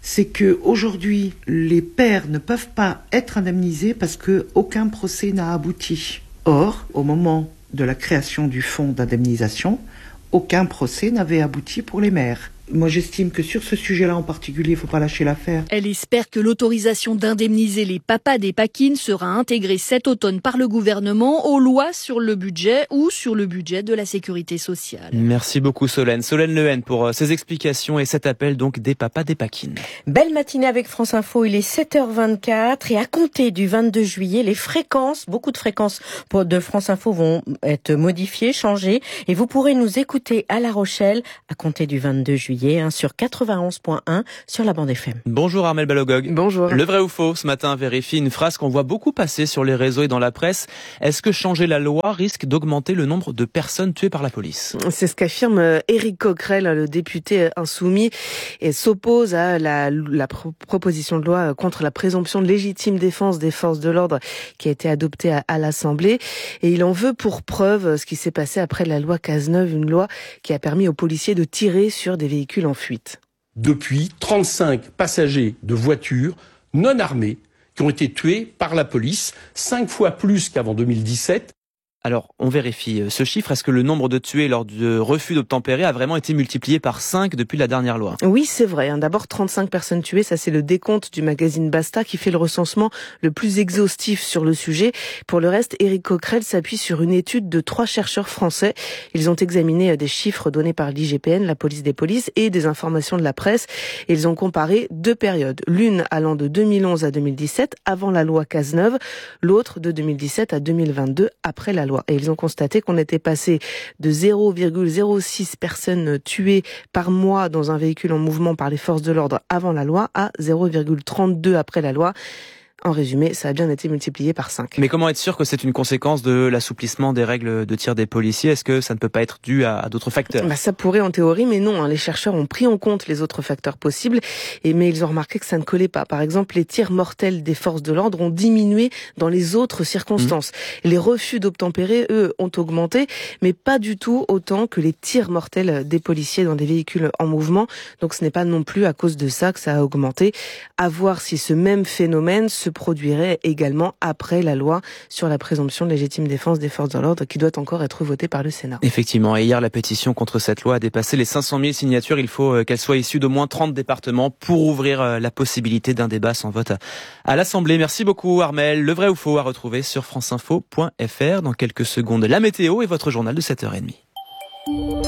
c'est que aujourd'hui, les pères ne peuvent pas être indemnisés parce que aucun procès n'a abouti. Or, au moment de la création du fonds d'indemnisation, aucun procès n'avait abouti pour les mères. Moi, j'estime que sur ce sujet-là en particulier, il ne faut pas lâcher l'affaire. Elle espère que l'autorisation d'indemniser les papas des Pakines sera intégrée cet automne par le gouvernement aux lois sur le budget ou sur le budget de la sécurité sociale. Merci beaucoup Solène. Solène Lehen pour ces explications et cet appel donc des papas des Pakines. Belle matinée avec France Info, il est sept heures vingt-quatre et à compter du vingt-deux juillet, les fréquences, beaucoup de fréquences de France Info vont être modifiées, changées et vous pourrez nous écouter à La Rochelle à compter du vingt-deux juillet. Sur quatre-vingt-onze point un sur la bande F M. Bonjour Armel Balogog. Bonjour. Le vrai ou faux, ce matin, vérifie une phrase qu'on voit beaucoup passer sur les réseaux et dans la presse. Est-ce que changer la loi risque d'augmenter le nombre de personnes tuées par la police? C'est ce qu'affirme Éric Coquerel, le député insoumis, et s'oppose à la, la pro- proposition de loi contre la présomption de légitime défense des forces de l'ordre qui a été adoptée à, à l'Assemblée. Et il en veut pour preuve ce qui s'est passé après la loi Cazeneuve, une loi qui a permis aux policiers de tirer sur des véhicules en fuite. Depuis, trente-cinq passagers de voitures non armés qui ont été tués par la police, cinq fois plus qu'avant deux mille dix-sept. Alors, on vérifie ce chiffre. Est-ce que le nombre de tués lors de refus d'obtempérer a vraiment été multiplié par cinq depuis la dernière loi? Oui, c'est vrai. D'abord, trente-cinq personnes tuées. Ça, c'est le décompte du magazine Basta qui fait le recensement le plus exhaustif sur le sujet. Pour le reste, Éric Coquerel s'appuie sur une étude de trois chercheurs français. Ils ont examiné des chiffres donnés par l'I G P N, la police des polices, et des informations de la presse. Et ils ont comparé deux périodes. L'une allant de deux mille onze à deux mille dix-sept, avant la loi Cazeneuve. L'autre de deux mille dix-sept à deux mille vingt-deux, après la loi. Et ils ont constaté qu'on était passé de zéro virgule zéro six personnes tuées par mois dans un véhicule en mouvement par les forces de l'ordre avant la loi à zéro virgule trente-deux après la loi. En résumé, ça a bien été multiplié par cinq. Mais comment être sûr que c'est une conséquence de l'assouplissement des règles de tir des policiers? Est-ce que ça ne peut pas être dû à, à d'autres facteurs? Bah, ça pourrait en théorie, mais non. Hein. Les chercheurs ont pris en compte les autres facteurs possibles, et mais ils ont remarqué que ça ne collait pas. Par exemple, les tirs mortels des forces de l'ordre ont diminué dans les autres circonstances. Mmh. Les refus d'obtempérer, eux, ont augmenté, mais pas du tout autant que les tirs mortels des policiers dans des véhicules en mouvement. Donc ce n'est pas non plus à cause de ça que ça a augmenté. À voir si ce même phénomène se produirait également après la loi sur la présomption de légitime défense des forces de l'ordre qui doit encore être votée par le Sénat. Effectivement, et hier la pétition contre cette loi a dépassé les cinq cent mille signatures. Il faut qu'elle soit issue d'au moins trente départements pour ouvrir la possibilité d'un débat sans vote à l'Assemblée. Merci beaucoup Armel. Le vrai ou faux à retrouver sur franceinfo point f r. Dans quelques secondes, la météo et votre journal de sept heures trente.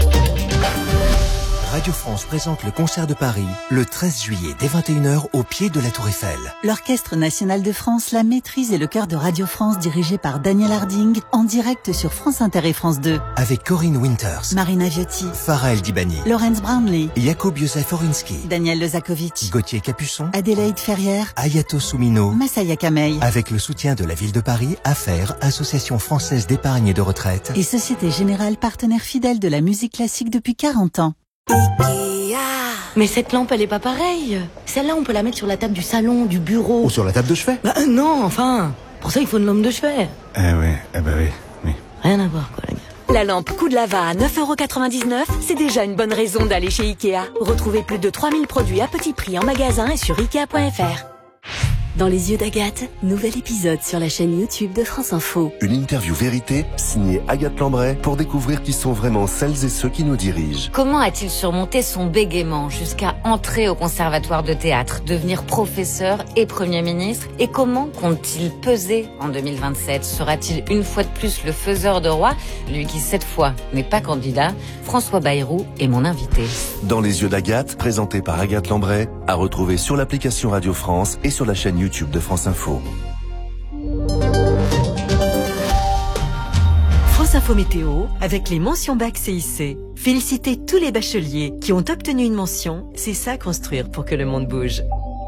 Radio France présente le concert de Paris le treize juillet dès vingt et une heures au pied de la Tour Eiffel. L'Orchestre National de France, la Maîtrise et le chœur de Radio France dirigé par Daniel Harding en direct sur France Inter et France deux. Avec Corinne Winters, Marina Viotti, Farah El Dibani, Laurence Brownlee, Jakub Józef Orinski, Daniel Lezakovic, Gauthier Capuçon, Adélaïde Ferrière, Ayato Soumino, Massaya Kamei. Avec le soutien de la ville de Paris, Affaires, Association française d'épargne et de retraite. Et Société Générale, partenaire fidèle de la musique classique depuis quarante ans. Ikea. Mais cette lampe, elle est pas pareille. Celle-là, on peut la mettre sur la table du salon, du bureau. Ou sur la table de chevet. Bah, euh, non, enfin. Pour ça, il faut une lampe de chevet. Eh ouais, eh ben oui, oui. Rien à voir, quoi, les gars. La lampe coup de lava à neuf euros quatre-vingt-dix-neuf, c'est déjà une bonne raison d'aller chez Ikea. Retrouvez plus de trois mille produits à petit prix en magasin et sur ikea point f r. Dans les yeux d'Agathe, nouvel épisode sur la chaîne YouTube de France Info. Une interview vérité signée Agathe Lambray pour découvrir qui sont vraiment celles et ceux qui nous dirigent. Comment a-t-il surmonté son bégaiement jusqu'à entrer au conservatoire de théâtre, devenir professeur et Premier ministre? Et comment compte-t-il peser en deux mille vingt-sept? Sera-t-il une fois de plus le faiseur de roi, lui qui cette fois n'est pas candidat? François Bayrou est mon invité. Dans les yeux d'Agathe, présenté par Agathe Lambray, à retrouver sur l'application Radio France et sur la chaîne YouTube de France Info. France Info Météo avec les mentions bac C I C. Félicitez tous les bacheliers qui ont obtenu une mention, c'est ça construire pour que le monde bouge.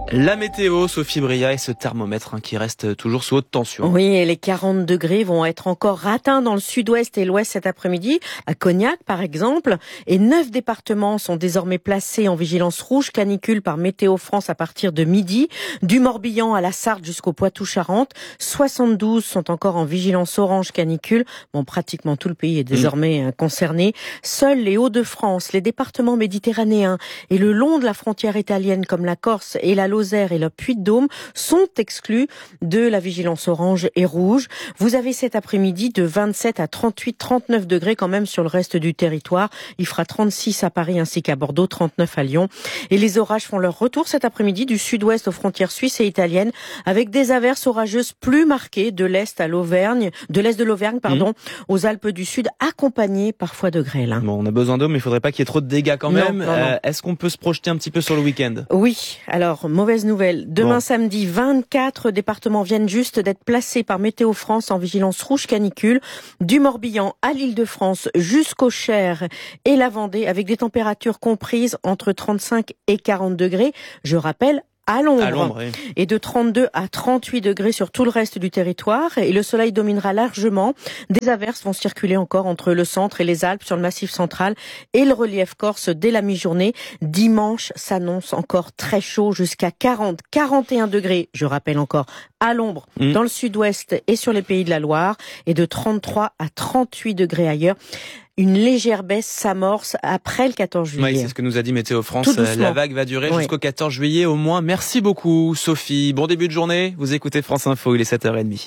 La météo, Sophie Bria, et ce thermomètre hein, qui reste toujours sous haute tension. Oui, et les quarante degrés vont être encore atteints dans le sud-ouest et l'ouest cet après-midi, à Cognac par exemple. Et neuf départements sont désormais placés en vigilance rouge canicule par Météo France à partir de midi. Du Morbihan à la Sarthe jusqu'au Poitou-Charentes. soixante-douze sont encore en vigilance orange canicule. Bon, pratiquement tout le pays est désormais mmh. concerné. Seuls les Hauts-de-France, les départements méditerranéens et le long de la frontière italienne comme la Corse et la Lozère et le Puy-de-Dôme sont exclus de la vigilance orange et rouge. Vous avez cet après-midi de vingt-sept à trente-huit, trente-neuf degrés quand même sur le reste du territoire. Il fera trente-six à Paris ainsi qu'à Bordeaux, trente-neuf à Lyon. Et les orages font leur retour cet après-midi du sud-ouest aux frontières suisses et italiennes avec des averses orageuses plus marquées de l'est à l'Auvergne, de l'est de l'Auvergne, pardon, mmh. aux Alpes du Sud, accompagnées parfois de grêle. Bon, on a besoin d'eau, mais il faudrait pas qu'il y ait trop de dégâts quand non, même. Non, non. Euh, est-ce qu'on peut se projeter un petit peu sur le week-end ? Oui. Alors, mauvaise nouvelle. Demain bon. samedi, vingt-quatre départements viennent juste d'être placés par Météo France en vigilance rouge canicule. Du Morbihan à l'Île-de-France jusqu'au Cher et la Vendée avec des températures comprises entre trente-cinq et quarante degrés. Je rappelle, à l'ombre, à l'ombre oui. et de trente-deux à trente-huit degrés sur tout le reste du territoire et le soleil dominera largement. Des averses vont circuler encore entre le centre et les Alpes sur le massif central et le relief corse dès la mi-journée. Dimanche s'annonce encore très chaud jusqu'à quarante, quarante et un degrés, je rappelle encore, à l'ombre mmh. dans le sud-ouest et sur les pays de la Loire et de trente-trois à trente-huit degrés ailleurs. Une légère baisse s'amorce après le quatorze juillet. Oui, c'est ce que nous a dit Météo France. La vague va durer oui. jusqu'au quatorze juillet au moins. Merci beaucoup, Sophie. Bon début de journée. Vous écoutez France Info, il est sept heures trente.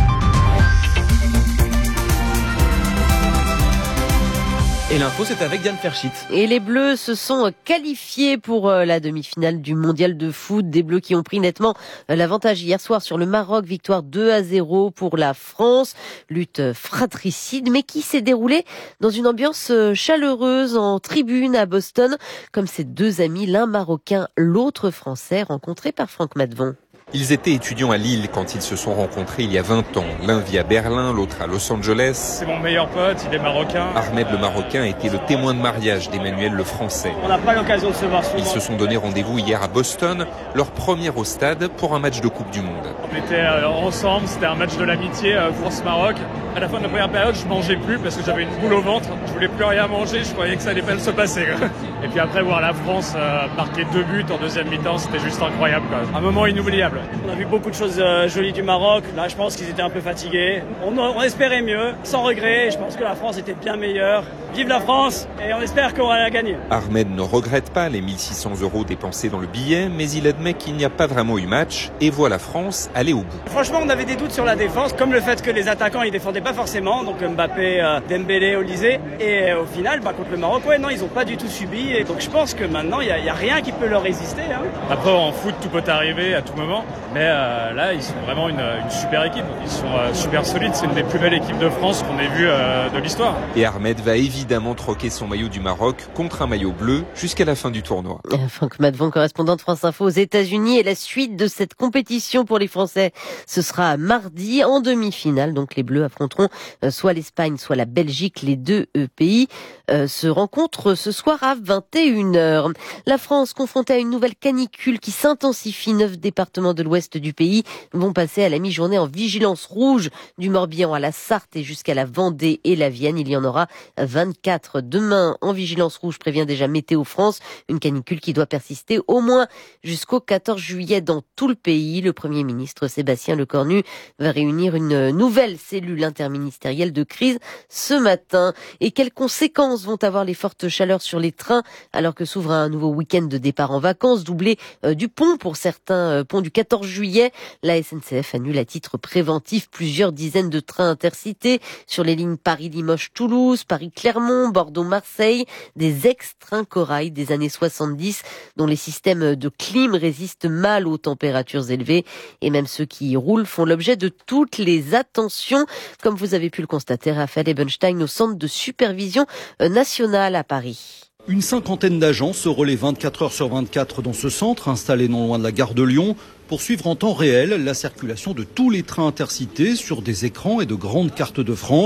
Et l'info, c'est avec Diane Ferchit. Et les Bleus se sont qualifiés pour la demi-finale du Mondial de foot. Des Bleus qui ont pris nettement l'avantage hier soir sur le Maroc. Victoire deux à zéro pour la France. Lutte fratricide, mais qui s'est déroulée dans une ambiance chaleureuse en tribune à Boston. Comme ses deux amis, l'un marocain, l'autre français, rencontrés par Franck Madvon. Ils étaient étudiants à Lille quand ils se sont rencontrés il y a vingt ans. L'un vit à Berlin, l'autre à Los Angeles. C'est mon meilleur pote, il est marocain. Ahmed le Marocain était le témoin de mariage d'Emmanuel le Français. On n'a pas l'occasion de se voir souvent. Ils se sont donné rendez-vous hier à Boston, leur premier au stade pour un match de Coupe du Monde. On était ensemble, c'était un match de l'amitié France-Maroc. À la fin de la première période, je mangeais plus parce que j'avais une boule au ventre. Je voulais plus rien manger, je croyais que ça allait pas se passer. Et puis après, voir la France marquer deux buts en deuxième mi-temps, c'était juste incroyable. Un moment inoubliable. On a vu beaucoup de choses euh, jolies du Maroc. Là, je pense qu'ils étaient un peu fatigués. On, on espérait mieux, sans regret. Je pense que la France était bien meilleure. Vive la France et on espère qu'on va la gagner. Ahmed ne regrette pas les mille six cents euros dépensés dans le billet, mais il admet qu'il n'y a pas vraiment eu match et voit la France aller au bout. Franchement, on avait des doutes sur la défense, comme le fait que les attaquants ils défendaient pas forcément, donc Mbappé, euh, Dembélé, Olysée. Et euh, au final, bah, contre le Maroc, ouais, non, ils ont pas du tout subi. Et donc je pense que maintenant, il y, y a rien qui peut leur résister. Hein. Après, en foot, tout peut arriver à tout moment, mais euh, là, ils sont vraiment une, une super équipe. Ils sont euh, super solides. C'est une des plus belles équipes de France qu'on ait vues euh, de l'histoire. Et Ahmed va évidemment troquer son maillot du Maroc contre un maillot bleu jusqu'à la fin du tournoi. Franck Madvon, correspondant de France Info aux États-Unis, et la suite de cette compétition pour les Français, ce sera mardi en demi-finale. Donc les Bleus affronteront soit l'Espagne, soit la Belgique. Les deux pays euh, se rencontrent ce soir à vingt et une heures. La France, confrontée à une nouvelle canicule qui s'intensifie, neuf départements de l'ouest du pays vont passer à la mi-journée en vigilance rouge, du Morbihan à la Sarthe et jusqu'à la Vendée et la Vienne. Il y en aura vingt-quatre demain en vigilance rouge, prévient déjà Météo France. Une canicule qui doit persister au moins jusqu'au quatorze juillet dans tout le pays. Le Premier ministre Sébastien Lecornu va réunir une nouvelle cellule interministérielle de crise ce matin. Et quelles conséquences vont avoir les fortes chaleurs sur les trains alors que s'ouvre un nouveau week-end de départ en vacances, doublé euh, du pont pour certains euh, ponts du quatorze juillet. La S N C F annule à titre préventif plusieurs dizaines de trains intercités sur les lignes Paris-Limoges-Toulouse, Paris-Clermont, Bordeaux-Marseille, des ex-trains corail des années soixante-dix dont les systèmes de clim résistent mal aux températures élevées. Et même ceux qui y roulent font l'objet de toutes les attentions, comme vous avez pu le constater, Raphaël Ebenstein, au centre de supervision nationale à Paris. Une cinquantaine d'agents se relaient vingt-quatre heures sur vingt-quatre dans ce centre, installé non loin de la gare de Lyon, pour suivre en temps réel la circulation de tous les trains intercités sur des écrans et de grandes cartes de France.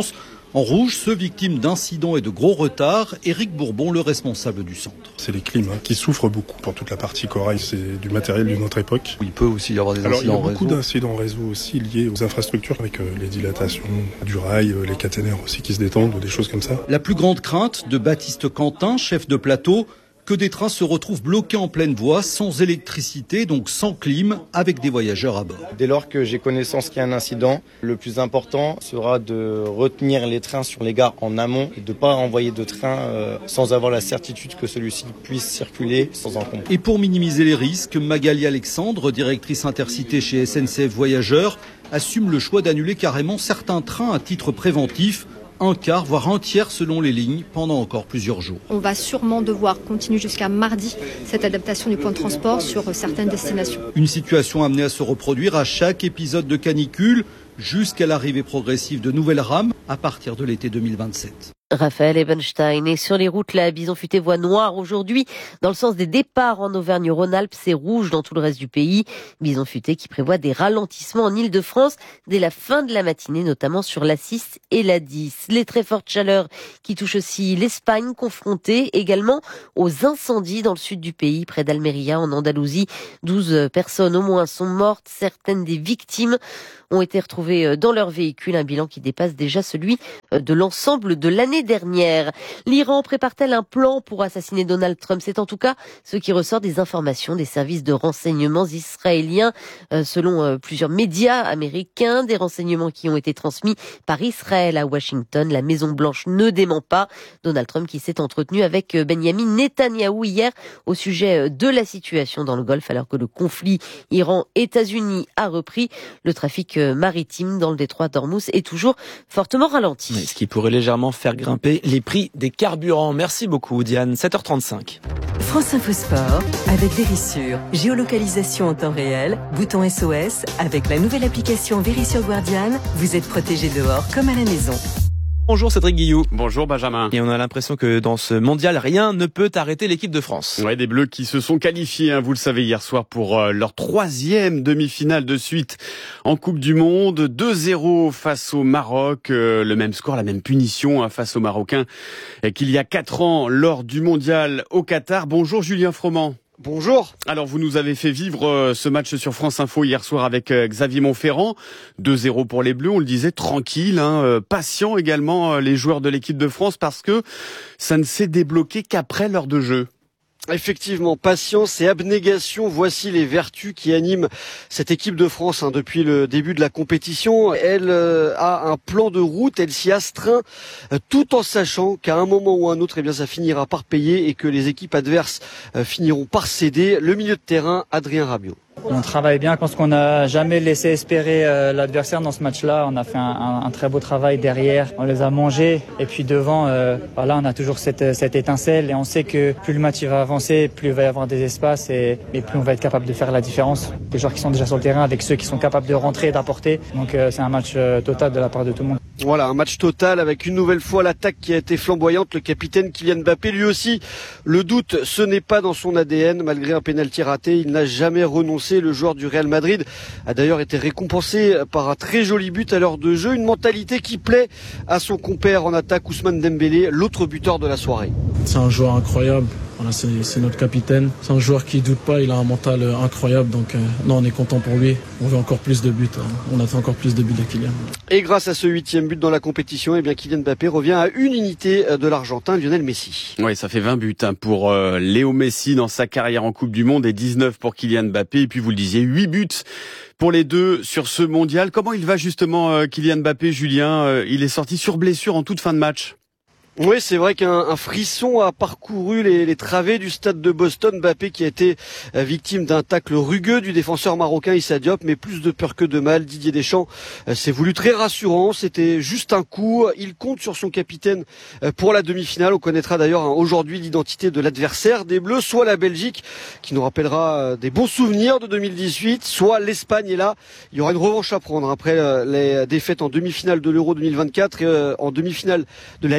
En rouge, ceux victimes d'incidents et de gros retards, Éric Bourbon, le responsable du centre. C'est les clims hein, qui souffrent beaucoup pour toute la partie corail, c'est du matériel d'une autre époque. Il peut aussi y avoir des Alors, incidents en réseau. Il y a beaucoup d'incidents en réseau aussi liés aux infrastructures avec euh, les dilatations du rail, euh, les caténaires aussi qui se détendent, des choses comme ça. La plus grande crainte de Baptiste Quentin, chef de plateau, que des trains se retrouvent bloqués en pleine voie, sans électricité, donc sans clim, avec des voyageurs à bord. Dès lors que j'ai connaissance qu'il y a un incident, le plus important sera de retenir les trains sur les gares en amont et de ne pas envoyer de train euh, sans avoir la certitude que celui-ci puisse circuler sans encombre. Et pour minimiser les risques, Magali Alexandre, directrice intercité chez S N C F Voyageurs, assume le choix d'annuler carrément certains trains à titre préventif, un quart, voire un tiers selon les lignes, pendant encore plusieurs jours. On va sûrement devoir continuer jusqu'à mardi cette adaptation du plan de transport sur certaines destinations. Une situation amenée à se reproduire à chaque épisode de canicule, jusqu'à l'arrivée progressive de nouvelles rames à partir de l'été deux mille vingt-sept. Raphaël Ebenstein. Et sur les routes, la Bison Futé voie noire aujourd'hui. Dans le sens des départs en Auvergne-Rhône-Alpes, c'est rouge dans tout le reste du pays. Bison Futé qui prévoit des ralentissements en Ile-de-France dès la fin de la matinée, notamment sur l'A six et l'A dix. Les très fortes chaleurs qui touchent aussi l'Espagne, confrontée également aux incendies dans le sud du pays, près d'Almeria, en Andalousie. douze personnes au moins sont mortes. Certaines des victimes ont été retrouvées dans leur véhicule. Un bilan qui dépasse déjà celui de l'ensemble de l'année dernière. L'Iran prépare-t-elle un plan pour assassiner Donald Trump? C'est en tout cas ce qui ressort des informations des services de renseignements israéliens. Euh, selon euh, plusieurs médias américains, des renseignements qui ont été transmis par Israël à Washington. La Maison-Blanche ne dément pas. Donald Trump qui s'est entretenu avec Benjamin Netanyahou hier au sujet de la situation dans le Golfe, alors que le conflit Iran-États-Unis a repris. Le trafic maritime dans le détroit d'Ormuz est toujours fortement ralenti. Ce qui pourrait légèrement faire grimper les prix des carburants. Merci beaucoup Diane, sept heures trente-cinq. France Info Sport avec Verisure. Géolocalisation en temps réel, bouton S O S. Avec la nouvelle application Verisure Guardian, vous êtes protégé dehors comme à la maison. Bonjour Cédric Guillou. Bonjour Benjamin. Et on a l'impression que dans ce mondial, rien ne peut arrêter l'équipe de France. Ouais, des Bleus qui se sont qualifiés, hein, vous le savez, hier soir pour euh, leur troisième demi-finale de suite en Coupe du Monde. deux zéro face au Maroc, euh, le même score, la même punition hein, face aux Marocains euh, qu'il y a quatre ans lors du mondial au Qatar. Bonjour Julien Froment. Bonjour. Alors vous nous avez fait vivre euh, ce match sur France Info hier soir avec euh, Xavier Montferrand. deux zéro pour les Bleus, on le disait, tranquille, hein, euh, patient également euh, les joueurs de l'équipe de France parce que ça ne s'est débloqué qu'après l'heure de jeu. Effectivement, patience et abnégation, voici les vertus qui animent cette équipe de France hein, depuis le début de la compétition. Elle euh, a un plan de route, elle s'y astreint euh, tout en sachant qu'à un moment ou un autre, eh bien, ça finira par payer et que les équipes adverses euh, finiront par céder. Le milieu de terrain, Adrien Rabiot. On travaille bien, je pense qu'on n'a jamais laissé espérer euh, l'adversaire dans ce match-là. On a fait un, un, un très beau travail derrière, on les a mangés. Et puis devant, euh, voilà, on a toujours cette, cette étincelle et on sait que plus le match il va avancer, plus il va y avoir des espaces et, et plus on va être capable de faire la différence. Les joueurs qui sont déjà sur le terrain avec ceux qui sont capables de rentrer et d'apporter. Donc euh, c'est un match euh, total de la part de tout le monde. Voilà, un match total avec une nouvelle fois l'attaque qui a été flamboyante. Le capitaine Kylian Mbappé, lui aussi, le doute, ce n'est pas dans son A D N. Malgré un pénalty raté, il n'a jamais renoncé. Le joueur du Real Madrid a d'ailleurs été récompensé par un très joli but à l'heure de jeu. Une mentalité qui plaît à son compère en attaque, Ousmane Dembélé, l'autre buteur de la soirée. C'est un joueur incroyable. Voilà, c'est, c'est notre capitaine. C'est un joueur qui ne doute pas, il a un mental incroyable. Donc euh, non, on est content pour lui. On veut encore plus de buts. Hein. On attend encore plus de buts de Kylian. Et grâce à ce huitième but dans la compétition, eh bien Kylian Mbappé revient à une unité de l'Argentin, Lionel Messi. Oui, ça fait vingt buts hein, pour euh, Léo Messi dans sa carrière en Coupe du Monde et dix-neuf pour Kylian Mbappé. Et puis vous le disiez, huit buts pour les deux sur ce mondial. Comment il va justement euh, Kylian Mbappé, Julien euh, Il est sorti sur blessure en toute fin de match. Oui, c'est vrai qu'un un frisson a parcouru les, les travées du stade de Boston. Mbappé qui a été euh, victime d'un tacle rugueux du défenseur marocain Issa Diop, mais plus de peur que de mal. Didier Deschamps euh, s'est voulu très rassurant. C'était juste un coup. Il compte sur son capitaine euh, pour la demi-finale. On connaîtra d'ailleurs hein, aujourd'hui l'identité de l'adversaire des Bleus, soit la Belgique qui nous rappellera euh, des bons souvenirs de deux mille dix-huit, soit l'Espagne. Et là, il y aura une revanche à prendre après euh, les défaites en demi-finale de l'Euro deux mille vingt-quatre et euh, en demi-finale de la Ligue des Nations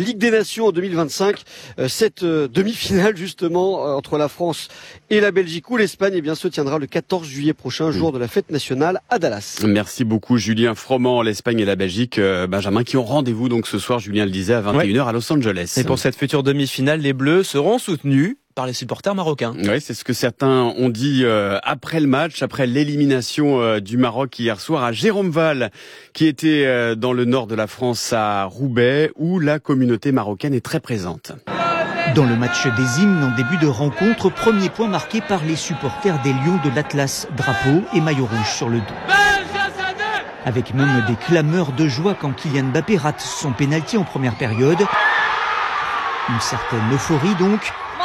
destination en deux mille vingt-cinq. Euh, cette euh, demi-finale justement euh, entre la France et la Belgique ou l'Espagne, eh bien, se tiendra le quatorze juillet prochain, jour de la fête nationale à Dallas. Merci beaucoup Julien Froment, l'Espagne et la Belgique, euh, Benjamin, qui ont rendez-vous donc ce soir, Julien le disait, à vingt et une heures ouais. à Los Angeles. Et pour cette future demi-finale, les Bleus seront soutenus par les supporters marocains. Oui, c'est ce que certains ont dit euh, après le match, après l'élimination euh, du Maroc hier soir à Jérôme Val, qui était euh, dans le nord de la France à Roubaix, où la communauté marocaine est très présente. Dans le match des hymnes en début de rencontre, premier point marqué par les supporters des Lions de l'Atlas, drapeau et maillot rouge sur le dos. Avec même des clameurs de joie quand Kylian Mbappé rate son pénalty en première période. Une certaine euphorie donc.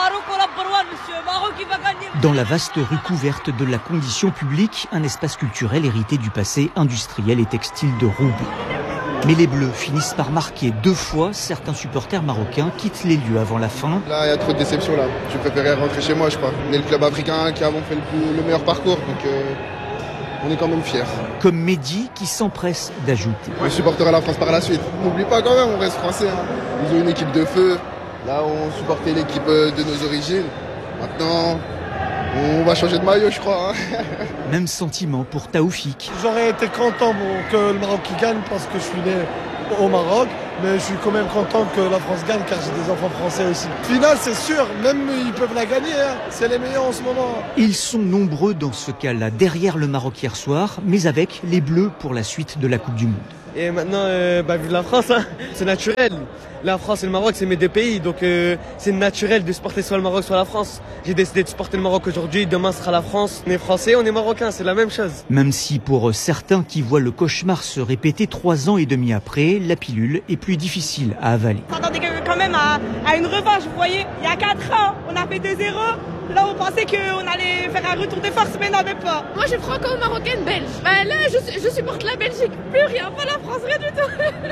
Dans la vaste rue couverte de la condition publique, un espace culturel hérité du passé industriel et textile de Roubaix. Mais les Bleus finissent par marquer deux fois. Certains supporters marocains quittent les lieux avant la fin. Là, il y a trop de déception là. Je préférais rentrer chez moi, je crois. On est le club africain qui avons fait le, plus, le meilleur parcours, donc euh, on est quand même fiers. Comme Mehdi qui s'empresse d'ajouter. On supportera la France par la suite. N'oublie pas quand même, on reste français. Hein. Ils ont une équipe de feu. Là, on supportait l'équipe de nos origines. Maintenant, on va changer de maillot, je crois. Hein. Même sentiment pour Taoufik. J'aurais été content que le Maroc gagne parce que je suis né au Maroc, mais je suis quand même content que la France gagne car j'ai des enfants français aussi. Finale, c'est sûr, même ils peuvent la gagner, hein. C'est les meilleurs en ce moment. Ils sont nombreux dans ce cas-là, derrière le Maroc hier soir, mais avec les Bleus pour la suite de la Coupe du Monde. Et maintenant, euh, bah, vu la France, hein, c'est naturel. La France et le Maroc, c'est mes deux pays, donc euh, c'est naturel de supporter soit le Maroc, soit la France. J'ai décidé de supporter le Maroc aujourd'hui, demain sera la France. On est français, on est marocain, c'est la même chose. Même si pour certains qui voient le cauchemar se répéter trois ans et demi après, la pilule est plus difficile à avaler. On s'attendait quand même à, à une revanche, vous voyez. Il y a quatre ans, on a fait deux zéro. Là, on pensait qu'on allait faire un retour de force, mais non, même pas. Moi, je suis franco-marocaine belge. Bah, là, je, je supporte la Belgique. Plus rien, pas la France, rien du tout.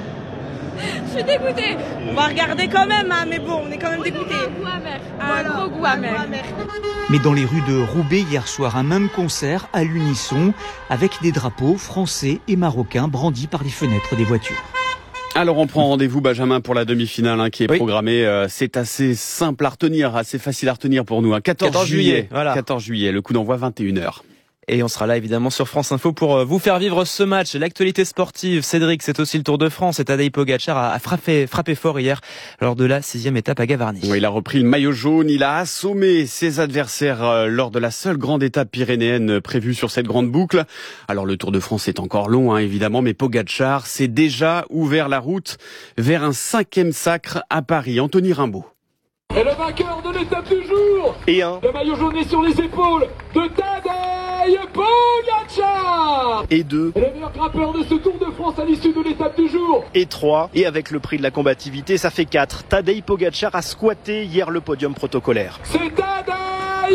Je suis dégoûtée. On va regarder quand même, hein, mais bon, on est quand même dégoûtés. Un goût amer. Un gros goût amer. Mais dans les rues de Roubaix hier soir, un même concert à l'unisson, avec des drapeaux français et marocains brandis par les fenêtres des voitures. Alors on prend rendez-vous Benjamin pour la demi-finale hein, qui est oui. programmée. Euh, c'est assez simple à retenir, assez facile à retenir pour nous. Hein. quatorze juillet, voilà. quatorze juillet, le coup d'envoi vingt et une heures. Et on sera là évidemment sur France Info pour vous faire vivre ce match. L'actualité sportive, Cédric, c'est aussi le Tour de France. Et Tadej Pogacar a frappé, frappé fort hier lors de la sixième étape à Gavarnie. Oui, il a repris le maillot jaune, il a assommé ses adversaires lors de la seule grande étape pyrénéenne prévue sur cette grande boucle. Alors le Tour de France est encore long hein, évidemment, mais Pogacar s'est déjà ouvert la route vers un cinquième sacre à Paris. Anthony Rimbaud. Et le vainqueur de l'étape du jour, et un. Le maillot jaune est sur les épaules de Tadej Pogacar. Et deux. Et le meilleur grimpeur de ce Tour de France à l'issue de l'étape du jour. Et trois. Et avec le prix de la combativité, ça fait quatre. Tadej Pogacar a squatté hier le podium protocolaire. C'est Tadej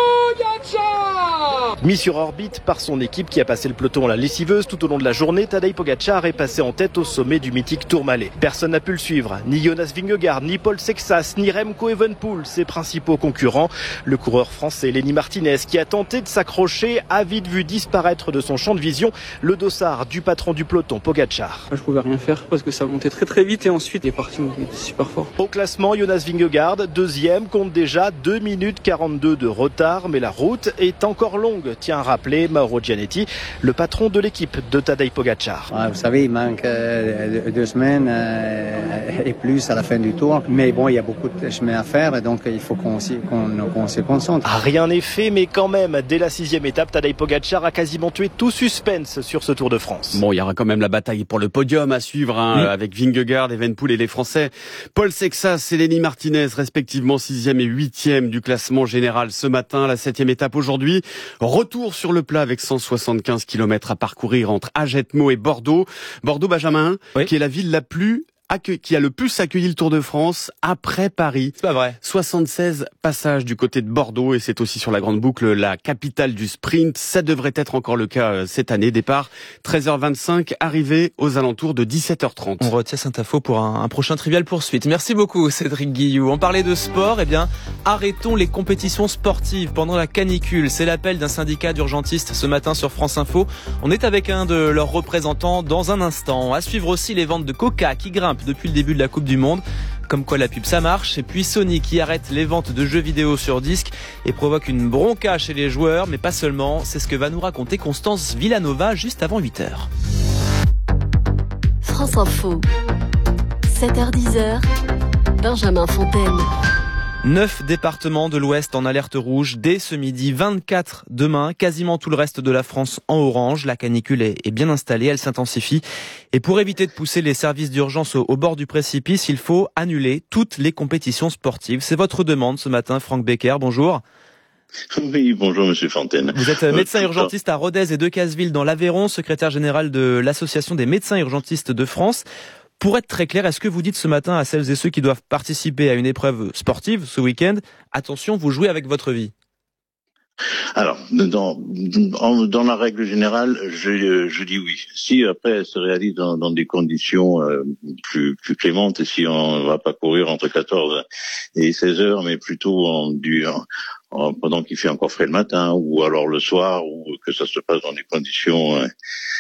Pogacar. Mis sur orbite par son équipe qui a passé le peloton à la lessiveuse tout au long de la journée, Tadej Pogacar est passé en tête au sommet du mythique Tourmalet. Personne n'a pu le suivre, ni Jonas Vingegaard, ni Paul Sexas, ni Remco Evenepoel, ses principaux concurrents. Le coureur français Lenny Martinez qui a tenté de s'accrocher a vite vu disparaître de son champ de vision le dossard du patron du peloton, Pogacar. Je pouvais rien faire parce que ça montait très très vite et ensuite il est parti super fort. Au classement, Jonas Vingegaard, deuxième, compte déjà deux minutes quarante-deux de retard, mais la route est encore longue, tient à rappeler Mauro Gianetti, le patron de l'équipe de Tadej Pogacar. Ouais, vous savez, il manque euh, deux semaines euh, et plus à la fin du tour, mais bon, il y a beaucoup de chemin à faire, donc il faut qu'on, qu'on, qu'on se concentre. Rien n'est fait, mais quand même, dès la sixième étape, Tadej Pogacar a quasiment tué tout suspense sur ce Tour de France. Bon, il y aura quand même la bataille pour le podium à suivre, hein, mmh. avec Vingegaard, Evenepoel et les Français. Paul Sexas et Lenny Martinez, respectivement sixième et huitième du classement général ce matin, la septième étape aujourd'hui. Retour sur le plat avec cent soixante-quinze kilomètres à parcourir entre Agetmo et Bordeaux. Bordeaux, Benjamin, oui. qui est la ville la plus qui a le plus accueilli le Tour de France après Paris. C'est pas vrai. soixante-seize passages du côté de Bordeaux et c'est aussi sur la grande boucle la capitale du sprint. Ça devrait être encore le cas cette année. Départ treize heures vingt-cinq, arrivée aux alentours de dix-sept heures trente. On retient cette info pour un, un prochain Trivial Poursuite. Merci beaucoup Cédric Guilloux. On parlait de sport, eh bien arrêtons les compétitions sportives pendant la canicule. C'est l'appel d'un syndicat d'urgentistes ce matin sur France Info. On est avec un de leurs représentants dans un instant. À suivre aussi les ventes de coca qui grimpent depuis le début de la Coupe du Monde. comme quoi la pub ça marche. Et puis Sony qui arrête les ventes de jeux vidéo sur disque et provoque une bronca chez les joueurs, mais pas seulement. C'est ce que va nous raconter Constance Villanova juste avant huit heures. France Info, sept heures dix, Benjamin Fontaine. Neuf départements de l'Ouest en alerte rouge dès ce midi, vingt-quatre demain, quasiment tout le reste de la France en orange. La canicule est bien installée, elle s'intensifie. Et pour éviter de pousser les services d'urgence au, au bord du précipice, il faut annuler toutes les compétitions sportives. C'est votre demande ce matin, Franck Becker, bonjour. Oui, bonjour Monsieur Fontaine. Vous êtes médecin urgentiste à Rodez et Decazeville dans l'Aveyron, secrétaire général de l'Association des médecins urgentistes de France. Pour être très clair, est-ce que vous dites ce matin à celles et ceux qui doivent participer à une épreuve sportive ce week-end, attention, vous jouez avec votre vie? Alors, dans, dans, dans la règle générale, je, je dis oui. Si après elle se réalise dans, dans des conditions euh, plus, plus clémentes, si on ne va pas courir entre quatorze et seize heures, mais plutôt en, du, en, en, pendant qu'il fait encore frais le matin, ou alors le soir, ou que ça se passe dans des conditions euh,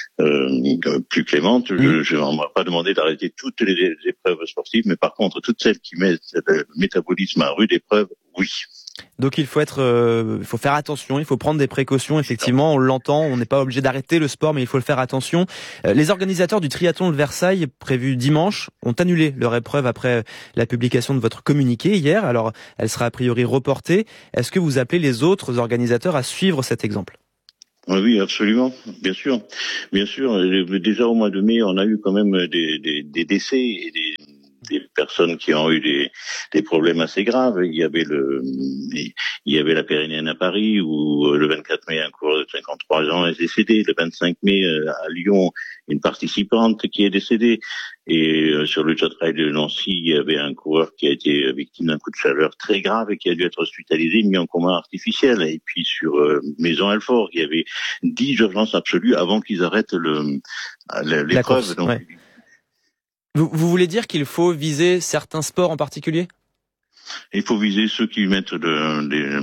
euh, plus clémentes, mmh. je ne va pas demander d'arrêter toutes les, les épreuves sportives, mais par contre, toutes celles qui mettent le métabolisme à rude épreuve, oui. Donc il faut être, euh, il faut faire attention, il faut prendre des précautions. Effectivement, on l'entend, on n'est pas obligé d'arrêter le sport, mais il faut le faire attention. Euh, les organisateurs du triathlon de Versailles, prévu dimanche, ont annulé leur épreuve après la publication de votre communiqué hier. Alors, elle sera a priori reportée. Est-ce que vous appelez les autres organisateurs à suivre cet exemple ? Oui, absolument, bien sûr, bien sûr. Déjà au mois de mai, on a eu quand même des, des, des décès et des des personnes qui ont eu des, des problèmes assez graves. Il y avait le, il y avait la Pyrénéenne à Paris où le vingt-quatre mai, un coureur de cinquante-trois ans est décédé. Le vingt-cinq mai, à Lyon, une participante qui est décédée. Et sur le Trail de Nancy, il y avait un coureur qui a été victime d'un coup de chaleur très grave et qui a dû être hospitalisé, mis en coma artificiel. Et puis sur euh, Maison-Alfort, il y avait dix urgences absolues avant qu'ils arrêtent le, l'épreuve. Donc, ouais. Vous, vous voulez dire qu'il faut viser certains sports en particulier ? Il faut viser ceux qui mettent le,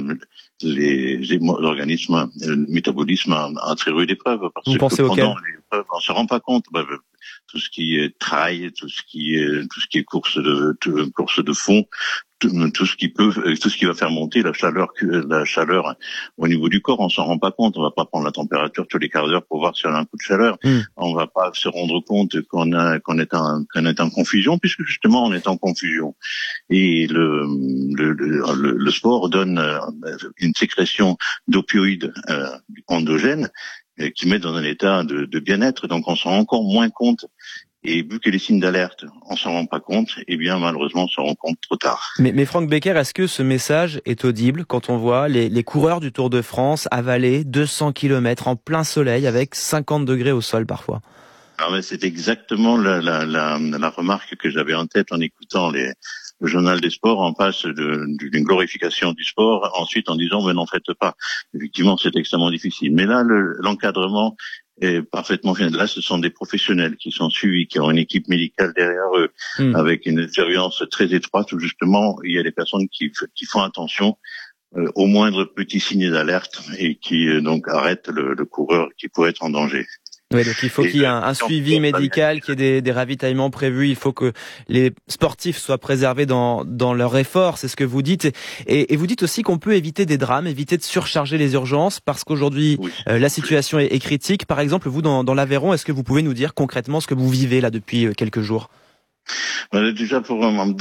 les, les organismes, le métabolisme à, à très rude épreuve. Parce vous que pensez auquel ? Pendant l'épreuve, on se rend pas compte. Bah, tout ce qui est trail, tout ce qui est, tout ce qui est course de, tout, course de fond, tout, tout ce qui peut, tout ce qui va faire monter la chaleur, la chaleur au niveau du corps, on s'en rend pas compte. On va pas prendre la température tous les quarts d'heure pour voir si on a un coup de chaleur. Mm. On va pas se rendre compte qu'on a, qu'on est en, qu'on est en confusion, puisque justement on est en confusion. Et le, le, le, le sport donne une sécrétion d'opioïdes euh, endogènes qui met dans un état de, de bien-être, donc on s'en rend encore moins compte. Et vu que les signes d'alerte, on s'en rend pas compte, eh bien malheureusement on s'en rend compte trop tard. Mais, mais Franck Becker, est-ce que ce message est audible quand on voit les, les coureurs du Tour de France avaler deux cents kilomètres en plein soleil avec cinquante degrés au sol parfois ? Ah ben c'est exactement la, la, la, la remarque que j'avais en tête en écoutant les le journal des sports. On passe de, d'une glorification du sport, ensuite en disant mais n'en faites pas. Effectivement, c'est extrêmement difficile. Mais là, le, l'encadrement est parfaitement fait. Là, ce sont des professionnels qui sont suivis, qui ont une équipe médicale derrière eux, mmh. avec une surveillance très étroite où justement il y a des personnes qui, qui font attention euh, au moindre petit signe d'alerte et qui euh, donc arrêtent le, le coureur qui pourrait être en danger. Oui, donc il faut et qu'il y ait un, un suivi médical, qu'il y ait des, des ravitaillements prévus. Il faut que les sportifs soient préservés dans, dans leur effort. C'est ce que vous dites. Et, et vous dites aussi qu'on peut éviter des drames, éviter de surcharger les urgences parce qu'aujourd'hui, oui. euh, la situation est, est critique. Par exemple, vous, dans, dans l'Aveyron, est-ce que vous pouvez nous dire concrètement ce que vous vivez là depuis quelques jours ? Déjà pour donc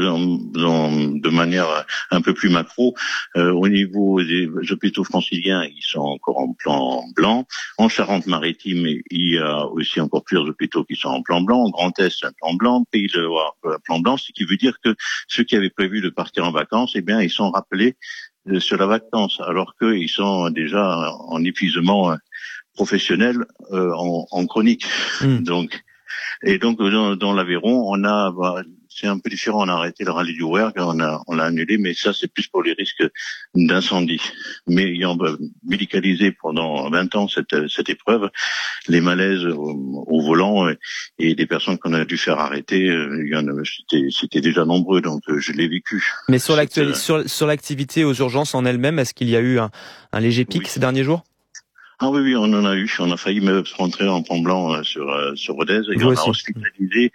de manière un peu plus macro, euh, au niveau des hôpitaux franciliens, ils sont encore en plan blanc. En Charente-Maritime, il y a aussi encore plusieurs hôpitaux qui sont en plan blanc. En Grand Est, un plan blanc. Pays de Loire, un plan blanc, ce qui veut dire que ceux qui avaient prévu de partir en vacances, eh bien, ils sont rappelés sur la vacance, alors qu'ils sont déjà en épuisement professionnel euh, en, en chronique. Mmh. Donc Et donc dans, dans l'Aveyron, on a, bah, c'est un peu différent. On a arrêté le rallye du Rouergue, on a, on l'a annulé, mais ça c'est plus pour les risques d'incendie. Mais ayant bah, médicalisé pendant vingt ans cette, cette épreuve, les malaises au, au volant et, et les personnes qu'on a dû faire arrêter, il y en a, c'était, c'était déjà nombreux, donc je l'ai vécu. Mais sur, l'actu- sur, sur l'activité aux urgences en elle-même, est-ce qu'il y a eu un, un léger pic oui. ces derniers jours ? Ah oui, oui, on en a eu. On a failli même rentrer en plan blanc sur, sur Rodez. Et on a hospitalisé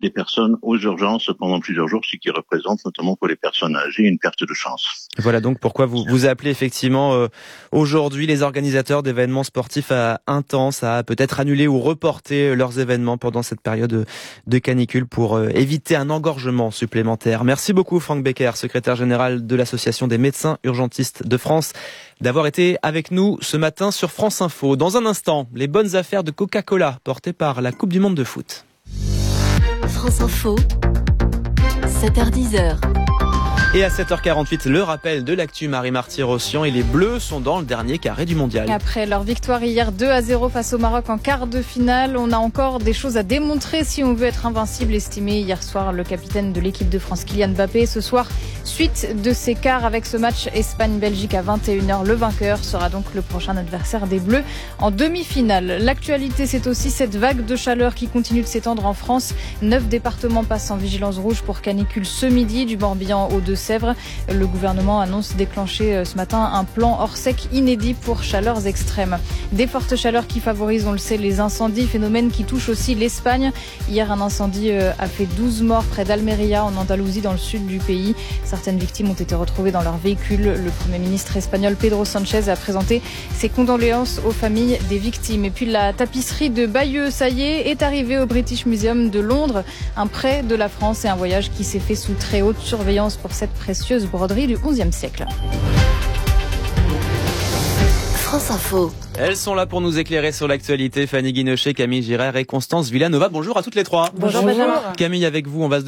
des personnes aux urgences pendant plusieurs jours, ce qui représente notamment pour les personnes âgées une perte de chance. Voilà donc pourquoi vous vous appelez effectivement euh, aujourd'hui les organisateurs d'événements sportifs à intenses à peut-être annuler ou reporter leurs événements pendant cette période de canicule pour euh, éviter un engorgement supplémentaire. Merci beaucoup Franck Becker, secrétaire général de l'Association des médecins urgentistes de France, d'avoir été avec nous ce matin sur France Info. Dans un instant, les bonnes affaires de Coca-Cola portées par la Coupe du Monde de foot. France Info, sept heures dix. Et à sept heures quarante-huit, le rappel de l'actu Marie Marty-Rossian et les Bleus sont dans le dernier carré du mondial. Après leur victoire hier deux à zéro face au Maroc en quart de finale, on a encore des choses à démontrer si on veut être invincible, estimé hier soir le capitaine de l'équipe de France Kylian Mbappé. Ce soir, suite de ces quarts avec ce match Espagne-Belgique à vingt et une heures. Le vainqueur sera donc le prochain adversaire des Bleus en demi-finale. L'actualité, c'est aussi cette vague de chaleur qui continue de s'étendre en France. Neuf départements passent en vigilance rouge pour canicule ce midi, du Morbihan aux Deux-Sèvres. Le gouvernement annonce déclencher ce matin un plan hors sec inédit pour chaleurs extrêmes. Des fortes chaleurs qui favorisent, on le sait, les incendies, phénomène qui touche aussi l'Espagne. Hier, un incendie a fait douze morts près d'Almeria, en Andalousie, dans le sud du pays. Certaines victimes ont été retrouvées dans leur véhicule. Le Premier ministre espagnol Pedro Sánchez a présenté ses condoléances aux familles des victimes. Et puis la tapisserie de Bayeux, ça y est, est arrivée au British Museum de Londres. Un prêt de la France et un voyage qui s'est fait sous très haute surveillance pour cette précieuse broderie du onzième siècle. France Info. Elles sont là pour nous éclairer sur l'actualité. Fanny Guinochet, Camille Girard et Constance Villanova. Bonjour à toutes les trois. Bonjour, bonjour. Camille, avec vous, on va se